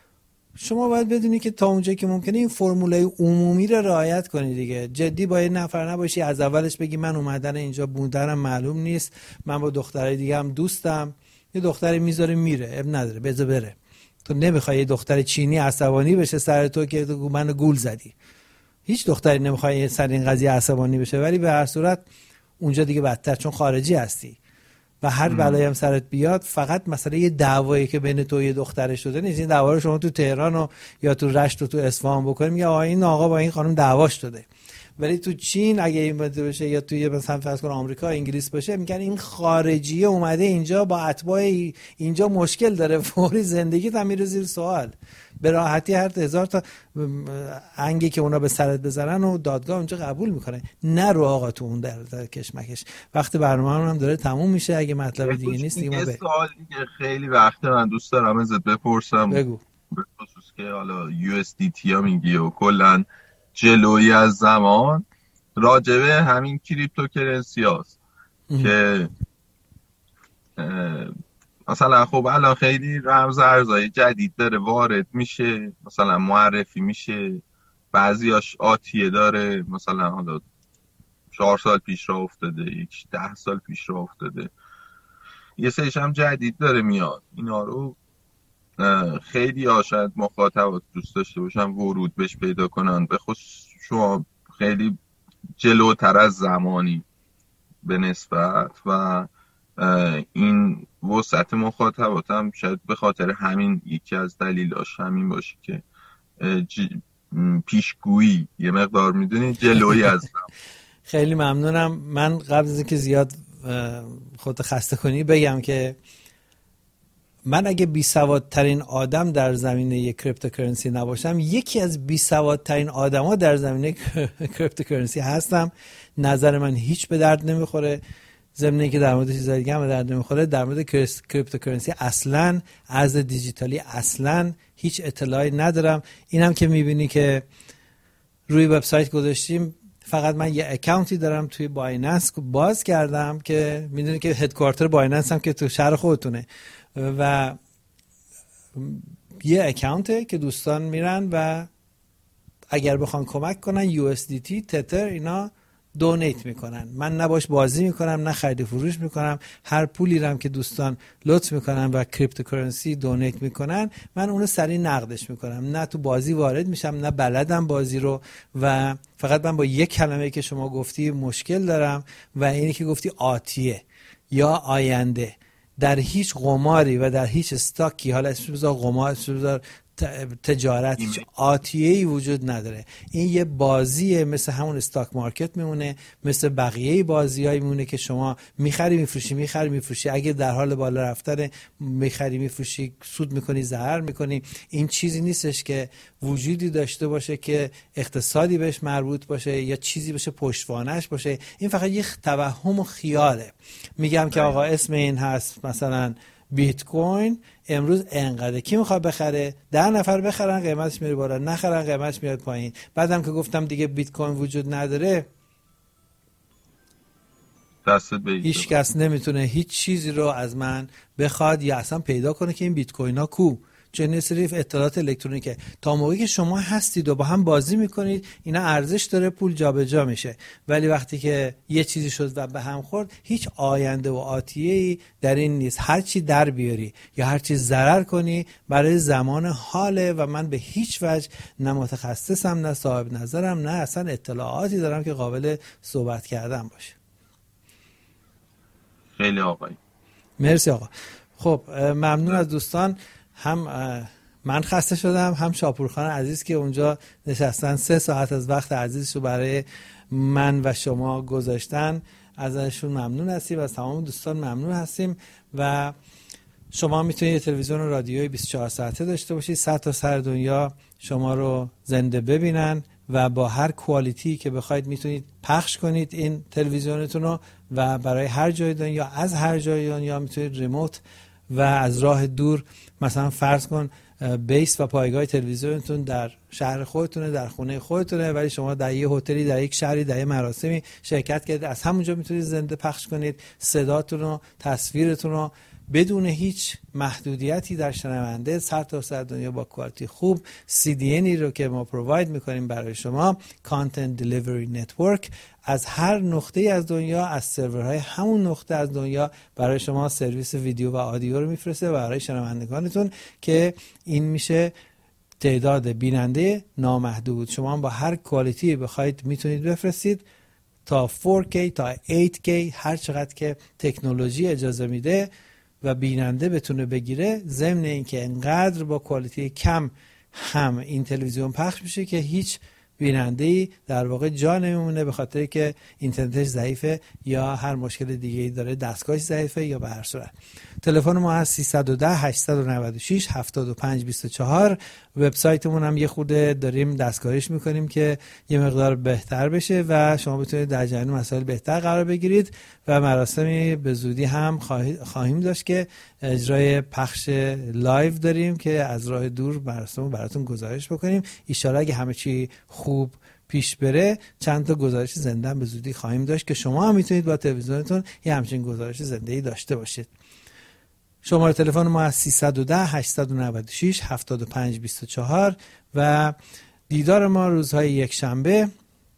شما باید بدونی که تا اونجایی که ممکنه این فرمولای عمومی رو رعایت کنی دیگه. جدی با یه نفر نباشی از اولش بگی من اومدن اینجا بودنم معلوم نیست، من با دخترای دیگه هم دوستم، یه دختری میذاره میره، اب نداره بذار بره. تو نمیخوای یه دختر چینی عصبانی بشه سر تو که تو منو گول زدی. هیچ دختری نمیخواد سر این قضیه عصبانی بشه، ولی به هر صورت اونجا دیگه بدتر، چون خارجی هستی و هر بلایی هم سرت بیاد فقط مسئله یه دعوایی که بین تو و یه دختر شده نیست. این دعوا رو شما تو تهران و یا تو رشت و تو اصفهان بکنی، میگه این آقا با این خانم دعواش شده. ولی تو چین اگه این بشه یا توی مثلا فرض کن آمریکا انگلیس باشه، میگن این خارجیه اومده اینجا با اتباع اینجا مشکل داره، فوری زندگیت هم میره زیر سوال. به راحتی هر 1000 تا انگی که اونا به سرت بزنن و دادگاه اونجا قبول میکنه. نرو آقا تو اون در کشمکش. وقتی برنامه هم داره تموم میشه، اگه مطلب دیگه نیست دیگه ما سوال دیگه خیلی وقت من دوست دارم ازت بپرسم. بگو. به خصوص که حالا USDT ها میگی و کلا جلویی از زمان راجبه همین کریپتوکرنسی هاست که مثلا خب الان خیلی رمز ارزهای جدید داره وارد میشه، مثلا معرفی میشه، بعضیاش آتیه داره، مثلا حالا 4 سال پیش راه افتاده، 10 سال پیش راه افتاده، یه سریش هم جدید داره میاد. اینا رو خیلی ها شاید مخاطبات دوست داشته باشن ورود بهش پیدا کنن، به خصوص شما خیلی جلوتر از زمانی به نسبت و این وسعت مخاطبات هم شاید به خاطر همین یکی از دلیلاش همین باشه که پیشگویی یه مقدار میدونی جلویی از زمان. خیلی ممنونم. من قبل از اینکه زیاد خودت خسته کنی بگم که من اگه بی‌سوادترین آدم در زمینه کریپتوکرنسی نباشم، یکی از بی‌سوادترین آدما در زمینه کریپتوکرنسی هستم. نظر من هیچ به درد نمیخوره، ضمن که در مورد چیزای دیگه هم به درد نمیخوره. در مورد کریپتوکرنسی اصلا، ارز دیجیتالی اصلا هیچ اطلاعی ندارم. اینم که میبینی که روی وبسایت گذاشتیم، فقط من یه اکانتی دارم توی بایننس باز کردم که میدونی که هدکوارتر بایننس هم که تو شهر خودتونه و یه اکانته که دوستان میرن و اگر بخوان کمک کنن USDT، تتر، اینا دونیت میکنن. من نه باش بازی میکنم نه خرید فروش میکنم. هر پولی رم که دوستان لطف میکنن و کریپتوکارنسی دونیت میکنن من اونو سریع نقدش میکنم. نه تو بازی وارد میشم نه بلدم بازی رو و فقط من با یک کلمه که شما گفتی مشکل دارم و اینی که گفتی آتیه یا آینده. در هیچ قماری و در هیچ استاکی، حالا اسمش بذار قمار، اسمش بذار تجارت، هیچ آتیه‌ای وجود نداره. این یه بازیه، مثل همون استاک مارکت میمونه، مثل بقیه بازیایی میمونه که شما میخری میفروشی، اگه در حال بالا رفتن میخری میفروشی، سود میکنی ضرر میکنی. این چیزی نیستش که وجودی داشته باشه که اقتصادی بهش مربوط باشه یا چیزی بشه پشتوانش باشه. این فقط یه توهم و خیاله. میگم که آقا اسم این هست مثلا بیت کوین، امروز انقدر، کی میخواد بخره؟ 10 نفر بخرن قیمتش میره بالا، نخرن قیمتش میاد پایین. بعدم که گفتم دیگه بیت کوین وجود نداره، هیچ کس نمیتونه هیچ چیزی رو از من بخواد یا اصلا پیدا کنه که این بیت کوین ها کو. چون صرف اطلاعات الکترونیکه. تا موقعی که شما هستید و با هم بازی میکنید اینا ارزش داره، پول جابجا میشه. ولی وقتی که یه چیزی شد و به هم خورد، هیچ آینده و آتیه‌ای در این نیست. هر چی در بیاری یا هر چی ضرر کنی برای زمان حاله و من به هیچ وجه نه متخصصم نه صاحب نظرم نه اصلا اطلاعاتی دارم که قابل صحبت کردن باشه. خیلی آقای مرسی آقا. خب ممنون از دوستان. هم من خسته شدم، هم شاپورخان عزیز که اونجا نشستن 3 ساعت از وقت عزیزش رو برای من و شما گذاشتن. ازشون ممنون هستیم و از تمام دوستان ممنون هستیم. و شما میتونید تلویزیون و رادیوی 24 ساعته داشته باشید، 100 تا سر دنیا شما رو زنده ببینن و با هر کوالیتی که بخواید میتونید پخش کنید این تلویزیونتون رو و برای هر جای دنیا، از هر جای دنیا میتونید ریموت و از راه دور، مثلا فرض کن بیس و پایگاه تلویزیونتون در شهر خودتونه، در خونه خودتونه، ولی شما در یه هتلی، در یک شهری، در یه مراسمی شرکت کردید، از همونجا میتونید زنده پخش کنید صداتون رو، تصویرتون رو بدون هیچ محدودیتی در شنونده سر تا سر دنیا با کوالیتی خوب. CDNی رو که ما پروواید میکنیم برای شما، Content Delivery Network، از هر نقطه از دنیا، از سرورهای همون نقطه از دنیا برای شما سرویس ویدیو و آدیو رو میفرسته برای شنوندگانتون که این میشه تعداد بیننده نامحدود. شما با هر کوالیتی بخواید میتونید بفرستید تا 4K تا 8K، هر چقدر که تکنولوژی اجازه میده و بیننده بتونه بگیره، ضمن اینکه انقدر با کوالیتی کم هم این تلویزیون پخش میشه که هیچ بیننده‌ای در واقع جا نمیمونه به خاطر که اینترنتش ضعیفه یا هر مشکل دیگه‌ای داره، دستگاهش ضعیفه یا به هر صورت. تلفن ما هست 310 896 7524. وبسایتمون هم یه خورده داریم دستکاریش میکنیم که یه مقدار بهتر بشه و شما بتونید در جریان مسائل بهتر قرار بگیرید و مراسمی به زودی هم خواهیم داشت که اجرای پخش لایو داریم که از راه دور مراسم براتون گزارش بکنیم. ان شاءالله اگه همه چی خوب پیش بره چند تا گزارش زنده به زودی خواهیم داشت که شما هم میتونید با تلویزیونتون یه همچین گزارش زنده‌ای داشته باشید. شماره تلفن ما از 310 896 7524 و دیدار ما روزهای یک شنبه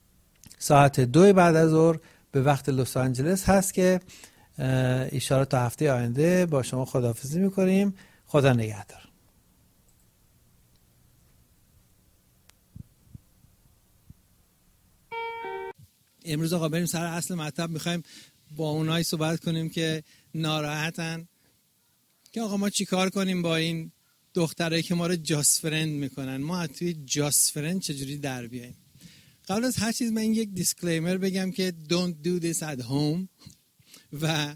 ساعت 2 بعد از ظهر به وقت لس آنجلس هست که اشاره تا هفته آینده با شما خداحافظی میکنیم. خدا نگهدار. امروز آقا بریم سر اصل مطلب. میخوایم با اونایی صحبت کنیم که ناراحتن که آقا ما چی کار کنیم با این دخترایی که ما رو جاست فرند میکنن، ما توی جاست فرند چجوری در بیاییم. قبل از هر چیز من یک دیسکلیمر بگم که don't do this at home و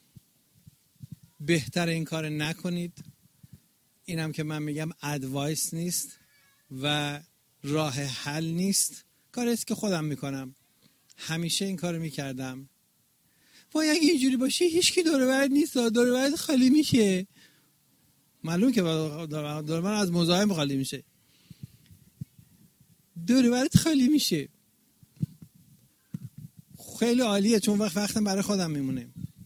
بهتر این کار نکنید. اینم که من میگم ادوایس نیست و راه حل نیست، کاری است که خودم میکنم، همیشه این کارو میکردم. وای اگه اینجوری باشه هیچکی دور و بر نیست، دور و بر خالی میشه. معلوم که دور و بر از مزاحم خالی میشه، دور و برت خالی میشه. خیلی عالیه چون وقتم برای خودم میمونه.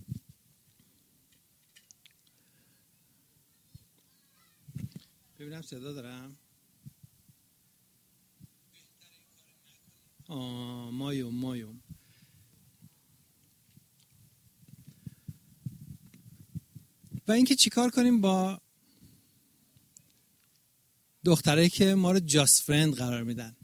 ببینم صدا دارم. مایوم و اینکه چیکار کنیم با دخترایی که ما رو جاست فرند قرار میدن.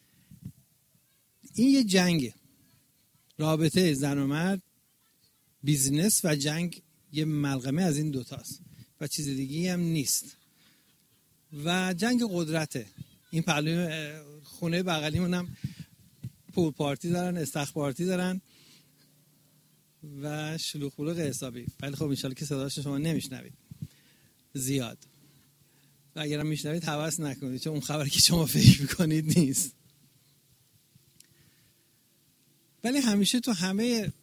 این یه جنگه، رابطه زن و مرد، بیزنس و جنگ یه ملغمه از این دوتاست و چیز دیگی هم نیست. و جنگ قدرته. این پهلوی خونه بغلیمون هم پول پارتی دارن، استخ پارتی دارن و شلوغ بلوغ حسابی. ولی خب انشالله که صداش شما نمیشنوید زیاد، و اگرم میشنوید هوس نکنید، چون اون خبری که شما فکر میکنید نیست. ولی همیشه تو همه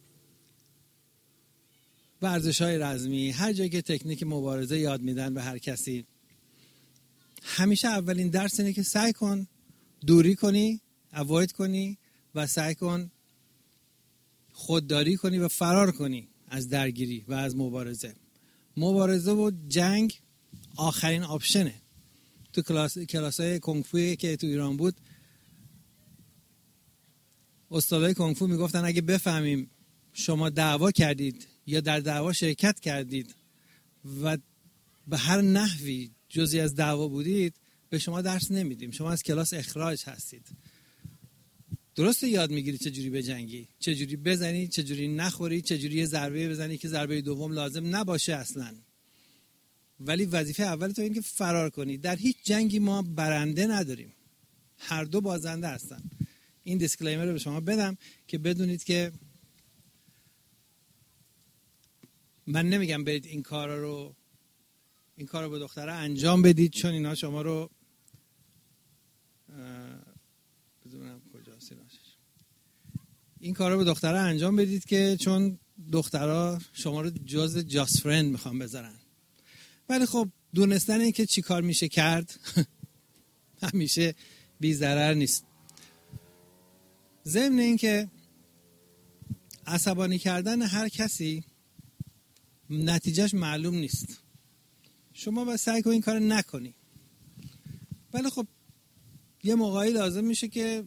ورزش‌های رزمی، هر جایی که تکنیک مبارزه یاد میدن به هر کسی، همیشه اولین درس اینه که سعی کن دوری کنی، اواید کنی و سعی کن خودداری کنی و فرار کنی از درگیری و از مبارزه. مبارزه و جنگ آخرین آپشنه. تو کلاس‌های کنگ فویی که تو ایران بود، استادای کنگ فو میگفتن اگه بفهمیم شما دعوا کردید یا در دعوا شرکت کردید و به هر نحوی جزئی از دعوا بودید، به شما درس نمیدیم، شما از کلاس اخراج هستید. درسته یاد میگیری چجوری بجنگی، چجوری بزنی، چجوری نخوری، چجوری یه ضربه بزنی که ضربه دوم لازم نباشه اصلا. ولی وظیفه اول تو این که فرار کنی. در هیچ جنگی ما برنده نداریم، هر دو بازنده هستن. این دیسکلیمر رو به شما بدم که بدونید که من نمیگم برید این کار رو به دختره انجام بدید، چون اینا شما رو بدونم کجاست این کار رو به دختره انجام بدید که چون دخترها شما رو جز جاست فرند میخوام بذارن. ولی خب دونستن این که چی کار میشه کرد همیشه بی ضرر نیست. ضمن این که عصبانی کردن هر کسی نتیجهش معلوم نیست. شما باید سعی کنی این کار نکنی. ولی خب یه موقعی لازم میشه که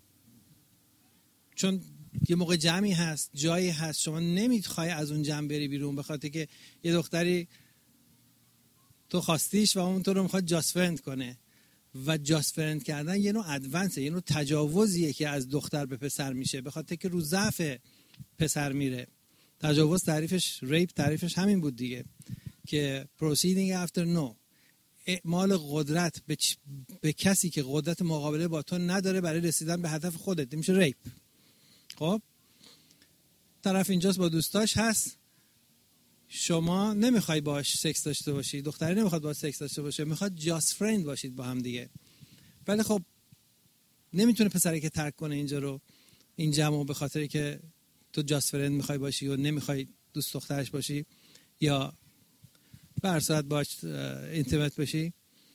چون یه موقع جمعی هست، جایی هست، شما نمیخوای از اون جمع بری بیرون به خاطر که یه دختری تو خواستیش و اون تو رو میخواد جاست فرند کنه. و جاست فرند کردن یه نوع ادوانسه، یه نوع تجاوزیه که از دختر به پسر میشه به خاطر که رو ضعف پسر میره. تجاوز تعریفش، ریپ تعریفش همین بود دیگه، که proceeding after no، اعمال قدرت به کسی که قدرت مقابله با تو نداره برای رسیدن به هدف خودت، میشه ریپ. خب طرف اینجاست با دوستاش هست، شما نمیخوای باش سکس داشته باشی، دختری نمیخواد باش سکس داشته باشه، میخواد جاست فرند باشید با هم دیگه. ولی خب نمیتونه پسری که ترک کنه اینجا رو، این جمعو، به خاطر که تو جاست فرند میخوای باشی و نمیخوای دوست دخترش باشی یا برصد باش اینتیمت بشی.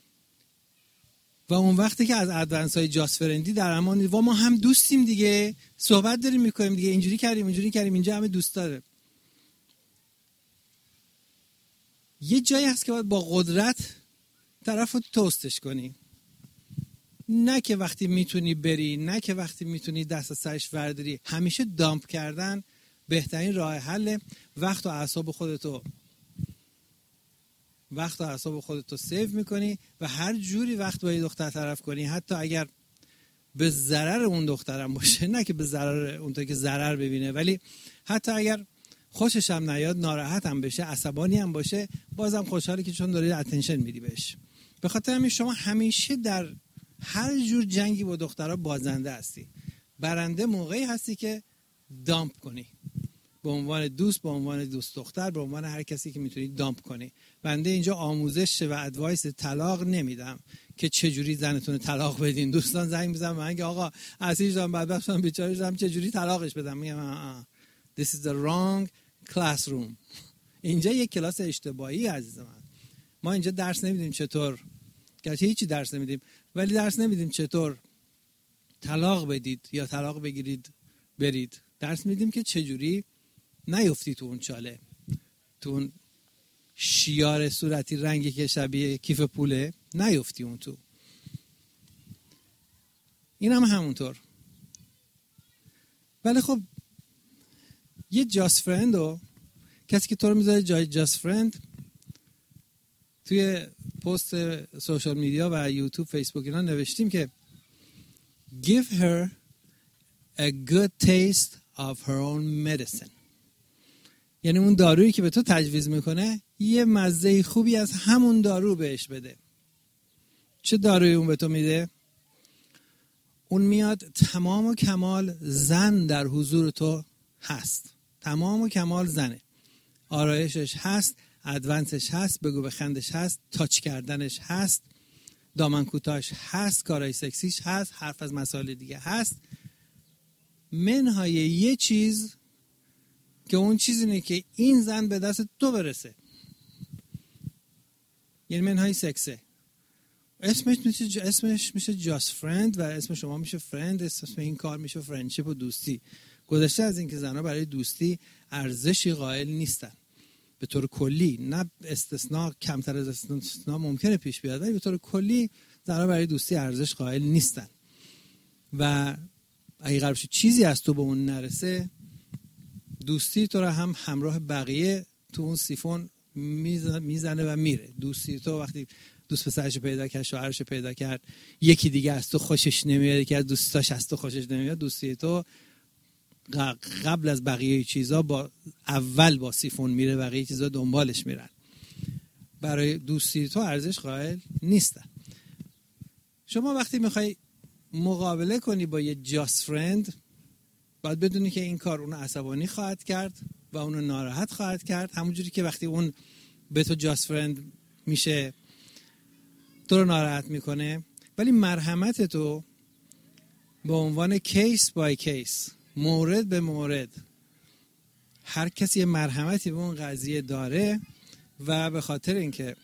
و اون وقتی که از ادوانس های جاست فرندی در امان و ما هم دوستیم دیگه، صحبت داریم میکنیم دیگه، اینجوری کردیم اونجوری کردیم، اینجا همه دوست داره. یه جایی هست که باید با قدرت طرف رو توستش کنی، نه که وقتی میتونی بری، نه که وقتی میتونی دست سرش ورداری. همیشه دامپ کردن بهترین راه حل. وقت و اعصاب خودتو سیو میکنی و هر جوری وقت با یه دختر طرف کنی، حتی اگر به ضرر اون دخترم باشه، نه که به ضرر اون که ضرر ببینه، ولی حتی اگر خوشش هم نیاد، ناراحت هم بشه، عصبانی هم باشه، بازم خوشحاله که چون داری اتنشن میدی بهش. به خاطر همین شما همیشه در هر جور جنگی با دخترها بازنده هستی. برنده موقعی هستی که دامپ کنی، به عنوان دوست، به عنوان دوست دختر، به عنوان هر کسی که میتونی دامپ کنی. بنده اینجا آموزش و ادوایس طلاق نمیدم که چجوری زنتون طلاق بدین. دوستان زنگ میزنن من که آقا اسیر شدم، بدبخت شدم، بیچاره شدم، چجوری طلاقش بدم؟ میگم this is the wrong classroom. اینجا یک کلاس اشتباهی عزیز من. ما اینجا درس نمیدیم چطور، گرچه هیچی درس نمیدیم، ولی درس نمیدیم چطور طلاق بدید یا طلاق بگیرید برید. درس میدیم که چجوری نیفتی تو اون چاله، تو اون شیار صورتی رنگی که شبیه کیف پوله، نیفتی اون تو. این هم همونطور. ولی خب یه جاست فرند و کسی که تو رو میذاره جای جاست فرند توی پست سوشال میدیا و یوتیوب فیسبوک اینا نوشتیم که give her a good taste of her own medicine. یعنی اون دارویی که به تو تجویز میکنه یه مزه خوبی از همون دارو بهش بده. چه دارویی اون به تو میده؟ اون میاد تمام و کمال زن در حضور تو هست، تمام و کمال زنه، آرایشش هست، ادوانسش هست، بگو بخندش هست، تاچ کردنش هست، دامن کوتاش هست، کارهای سکسیش هست، حرف از مسائل دیگه هست، منهای یه چیز که اون چیز اینه که این زن به دست تو برسه. یعنی منهای سکسه. اسمش میشه جاست فرند و اسم شما میشه فرند، اسم این کار میشه فرندشیپ و دوستی. گذشته از این که زنها برای دوستی ارزشی قائل نیستن به طور کلی، نه استثناء، کمتر از استثناء ممکنه پیش بیاد، ولی به طور کلی زنها برای دوستی ارزش قائل نیستن و اگه قرار باشه چیزی از تو به اون نرسه، دوستی تو رو هم همراه بقیه تو اون سیفون میزنه و میره. دوستی تو وقتی دوست پسرش پیدا کرد، شوهرش پیدا کرد، یکی دیگه از تو خوشش نمیاد، یکی از دوستاش از تو خوشش نمیاد، دوستی تو قبل از بقیه چیزا اول با سیفون میره، بقیه چیزا دنبالش میرن. برای دوستی تو ارزش قائل نیستن. شما وقتی میخوای مقابله کنی با یه جاست فرند، باید بدونی که این کار اونو عصبانی خواهد کرد و اونو ناراحت خواهد کرد، همونجوری که وقتی اون به تو جاست فرند میشه تو رو ناراحت میکنه. ولی مرحمت تو به عنوان کیس بای کیس، مورد به مورد، هر کسی یه مرحمتی به اون قضیه داره و به خاطر اینکه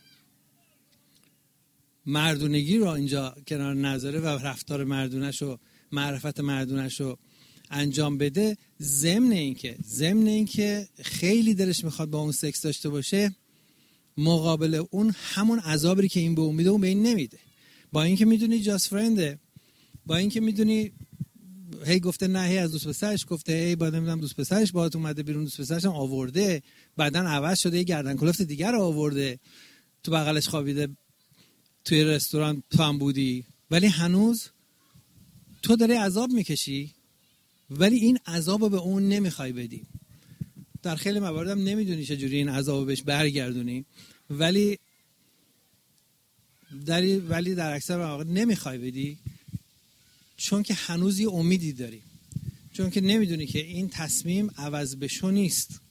مردونگی رو اینجا کنار نذاره و رفتار مردونش و معرفت مردونش رو انجام بده، ضمن اینکه خیلی دلش میخواد با اون سکس داشته باشه، مقابل اون همون عذابی که این به اون میده اون به این نمیده. با اینکه میدونی جاست فرنده، با اینکه میدونی هی گفته نه، هی از دوست پسرش گفته، هی بعد نمیدونم دوست پسرش باهات اومده بیرون، دوست پسرش هم آورده، بعدن عوض شده یه گردن کلفت دیگر رو آورده، تو بغلش خوابیده، توی رستوران تو هم بودی، ولی هنوز تو داری عذاب میکشی، ولی این عذاب رو به اون نمیخوای بدی. در خیلی موارد هم نمیدونی چجوری این عذاب رو بهش برگردونی، ولی در اکثر مواقع نمیخوای بدی، چون که هنوز یه امیدی داری، چون که نمیدونی که این تصمیم عوض بشو نیست.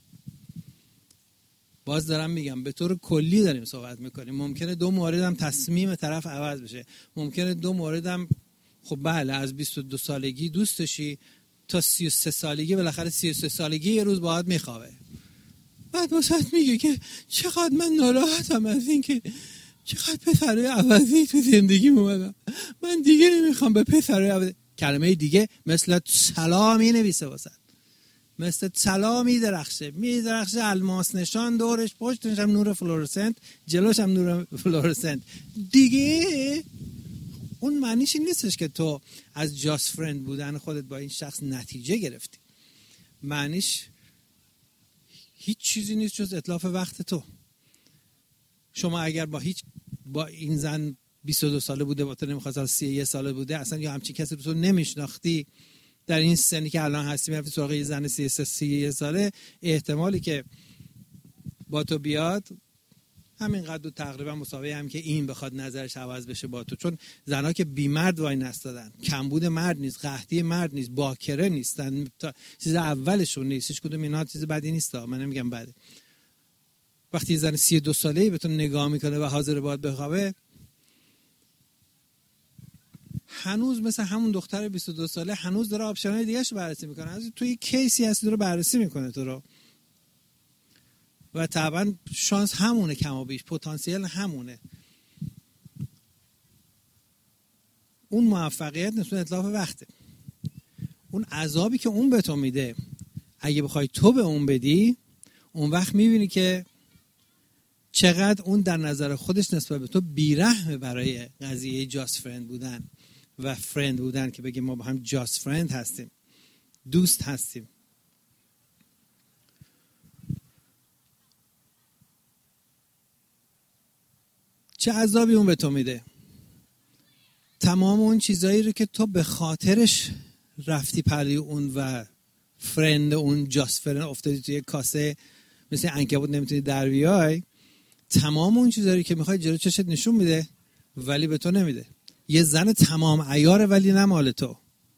باز دارم میگم به طور کلی داریم صحبت میکنیم. ممکنه 2 مورد هم تصمیم طرف عوض بشه، ممکنه 2 مورد هم خب بله از 22 سالگی دوستشی تا 33 سالگی، بالاخره 33 سالگی یه روز باهات میخوابه، بعد واسط میگه که چقدر من ناراحتم از این که چقدر پسرای عوضی تو زندگیم اومدم، من دیگه نمیخوام به پسرای عوضی. کلمه دیگه مثل طلا مینویسه واسط، مثل طلا میدرخشه الماس نشان، دورش پشتش هم نور فلورسنت، جلوش هم نور فلورسنت. دیگه اون معنیش این نیستش که تو از جاست فرند بودن خودت با این شخص نتیجه گرفتی. معنیش هیچ چیزی نیست جز اتلاف وقت تو. شما اگر با این زن 22 ساله بوده، با تو نمیخواست 31 ساله بوده، اصلا یا همچین کسی رو تو نمیشناختی، در این سنی که الان هستی میرفتی سراغ یه زن 33 ساله، احتمالی که با تو بیاد همین قد تقریبا مساوی هم که این بخواد نظرش عوض بشه با تو. چون زنها که بیمرد وای نستادن، کمبود مرد نیست، قحطی مرد نیست، باکره نیستن، چیز اولشون نیست، هیچ کدوم اینا چیز بدی نیست، من نمیگم بده. وقتی زن 32 ساله‌ای به تو نگاه میکنه و حاضر باهات بخوابه، هنوز مثل همون دختر 22 ساله هنوز داره آپشن‌های دیگه‌شو بررسی میکنه، از توی کیسی هستی داره بررسی میکنه تو رو، و طبعا شانس همونه، کم و بیش پتانسیل همونه. اون موفقیت نسبت اتلاف وقته. اون عذابی که اون به تو میده اگه بخوای تو به اون بدی، اون وقت میبینی که چقدر اون در نظر خودش نسبت به تو بیرحمه برای قضیه جاست فرند بودن و فرند بودن، که بگیم ما با هم جاست فرند هستیم، دوست هستیم. چه عذابی اون به تو میده؟ تمام اون چیزایی رو که تو به خاطرش رفتی پلی اون و فرند اون جاست فرند افتادی توی کاسه مثل عنکبوت نمیتونی در بیای، تمام اون چیزایی که میخوای جلو چشت نشون میده ولی به تو نمیده. یه زن تمام عیاره ولی نه مال تو.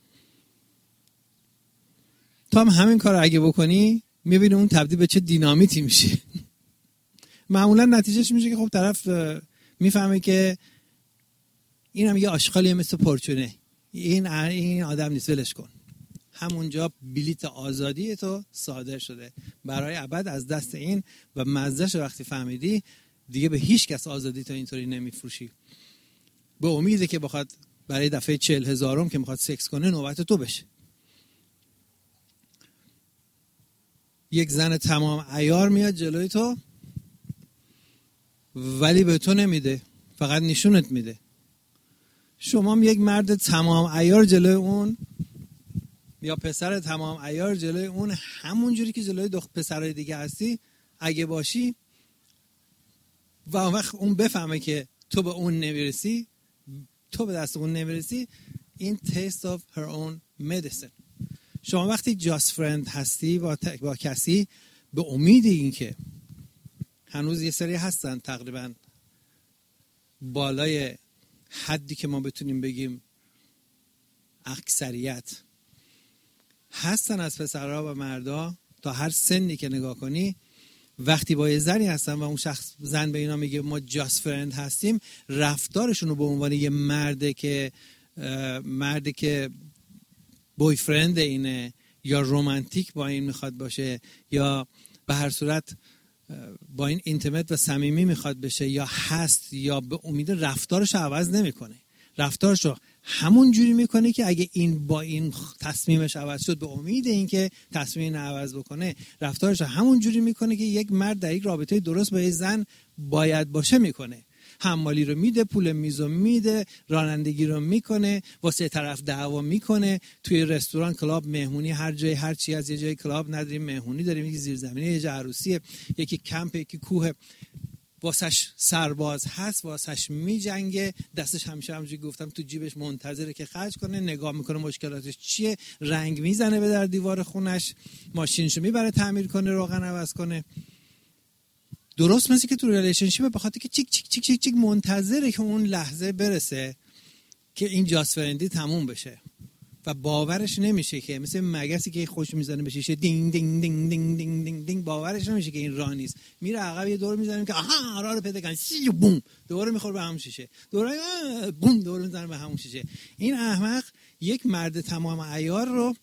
تو هم همین کار رو اگه بکنی میبینی اون تبدیل به چه دینامیتی میشه. معمولا نتیجهش میشه که خب طرف میفهمه که این هم یه آشغالیه مثل پرچونه، این آدم نیست، ولش کن. همونجا بلیت آزادی تو صادر شده برای ابد از دست این و مزهش وقتی فهمیدی دیگه به هیچ کس آزادی تو اینطوری نمیفروشی. به امیده که بخواد برای دفعه 40,000م که میخواد سکس کنه نوبت تو بشه. یک زن تمام عیار میاد جلوی تو ولی به تو نمیده، فقط نشونت میده. شما هم یک مرد تمام عیار جلوی اون یا پسر تمام عیار جلوی اون، همون جوری که جلوی پسرای دیگه هستی اگه باشی و اون وقت اون بفهمه که تو به اون نمیرسی، تو به دست اون نمیرسی، این taste of her own medicine. شما وقتی just friend هستی با کسی به امید این که هنوز یه سری هستن تقریبا بالای حدی که ما بتونیم بگیم اکثریت هستن از پسرها و مردا تا هر سنی که نگاه کنی، وقتی با یه زنی هستن و اون شخص زن به اینا میگه ما just friend هستیم، رفتارشون رو به عنوان یه مردی که بوی فرند اینه یا رومانتیک با این میخواد باشه یا به هر صورت با این اینتیمت و صمیمی میخواد بشه یا هست یا به امید رفتارش عوض نمیکنه. رفتارش رو همون جوری میکنه که اگه این با این تصمیمش عوض شد به امید این که تصمیم عوض بکنه، رفتارش رو همون جوری میکنه که یک مرد در یک رابطه درست با یک زن باید باشه میکنه. حمالی رو میده، پول میزو میده، رانندگی رو میکنه، واسه طرف دعوا میکنه، توی رستوران، کلاب، مهمونی، هر جای هر چی از یه جای کلاب نداریم مهمونی داریم، یکی زیرزمینی، یه جای عروسیه، یکی کمپ، یکی کوه، واسش سرباز هست، واسش میجنگه، دستش همیشه همونجوری گفتم تو جیبش منتظره که خرج کنه، نگاه میکنه مشکلاتش چیه، رنگ میزنه به در دیوار خونش، ماشینشو میبره تعمیر کنه، روغن عوض کنه. درست مثل که تو ریلیشنشیپ به خاطر که چیک چیک چیک چیک چیک منتظره که اون لحظه برسه که این جاست فرندی تموم بشه و باورش نمیشه که مثل مگسی که خوش میزنه به شیشه دینگ دینگ دینگ دینگ دینگ دینگ دینگ، باورش نمیشه که این راه نیست، میره عقب یه دور میزنه که آها راه رو پیدا کردن، سی بوم دوباره میخوره به همون شیشه، دوباره بوم دوباره میزنه به همون شیشه. این احمق یک مرد تمام عیار رو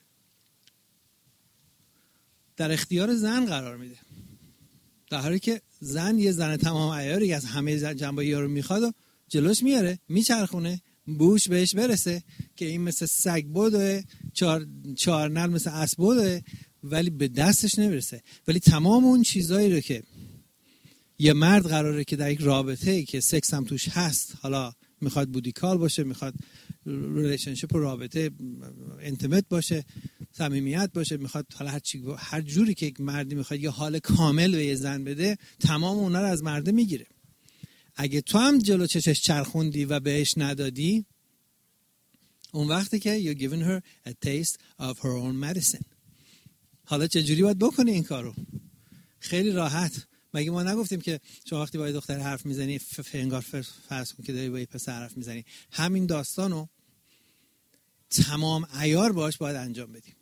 در اختیار زن قرار میده، در حالی که زن یه زن تمام عیاری از همه جنبه‌ها رو میخواد و جلوش میاره، میچرخونه، بوش بهش برسه که این مثل سگ بوده، چهار نل مثل اسب بوده، ولی به دستش نمیرسه. ولی تمام اون چیزایی رو که یه مرد قراره که در یک رابطه‌ای که سکس هم توش هست، حالا میخواد بودیکال باشه، میخواد ریلیشنشیپ و رابطه اینتیمت باشه، صمیمیت باشه، میخواد حالا هر جوری که یک مردی میخواد یه حال کامل به یه زن بده، تمام اونا رو از مرده میگیره. اگه تو هم جلو چشش چرخوندی و بهش ندادی، اون وقتی که you're giving her a taste of her own medicine. حالا چجوری باید بکنی این کارو؟ خیلی راحت. مگه ما نگفتیم که شما وقتی با یه دختر حرف میزنی انگار فرض کن که داری با یه پسر حرف میزنی، همین داستانو تمام عیار باش باید انجام بدیم.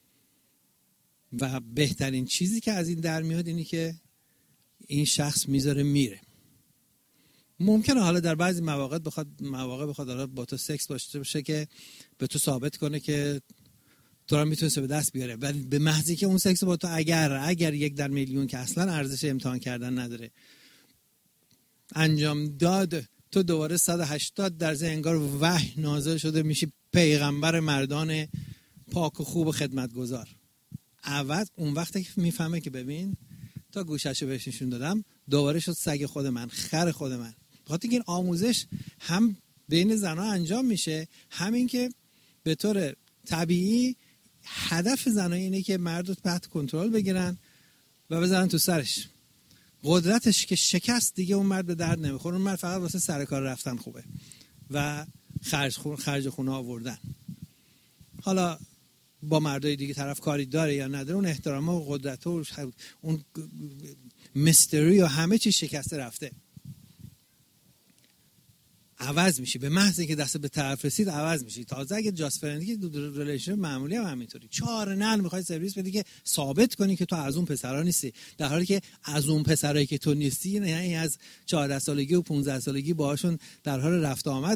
و بهترین چیزی که از این در میاد اینی که این شخص میذاره میره. ممکنه حالا در بعضی مواقع بخواد حالا با تو سکس داشته باشه که به تو ثابت کنه که تو را میتونه به دست بیاره، ولی به محضی که اون سکس با تو اگر 1 در میلیون که اصلا ارزش امتحان کردن نداره انجام داد، تو دوباره 180 درصد انگار وحی نازل شده میشی پیغمبر مردان پاک و خوب و خدمتگزار. عوض اون وقتی که میفهمه که ببین تا گوششو بهش نشون دادم دوباره شد سگ خود من، خر خود من. بخاطر اینکه این آموزش هم بین زنها انجام میشه، همین که به طور طبیعی هدف زنها اینه که مرد رو تحت کنترل بگیرن و بزنن تو سرش قدرتش که شکست دیگه اون مرد به درد نمیخوره. اون مرد فقط واسه سر کار رفتن خوبه و خرج خونه آوردن. حالا با مردای دیگه طرف کاری داره یا نداره، اون احترام و قدرت و اون مستری و همه چیز شکسته رفته. عوض میشی به محض اینکه دست به طرف رسید عوض میشی. تازه اگه جاست فرندی که ریلیشن معمولی هم همینطوری 4 نل میخوای سرویس بدی که ثابت کنی که تو از اون پسرا نیستی، در حالی که از اون پسرایی که تو نیستی، یعنی از 14 سالگی و 15 سالگی باهاشون در حال رفت آمد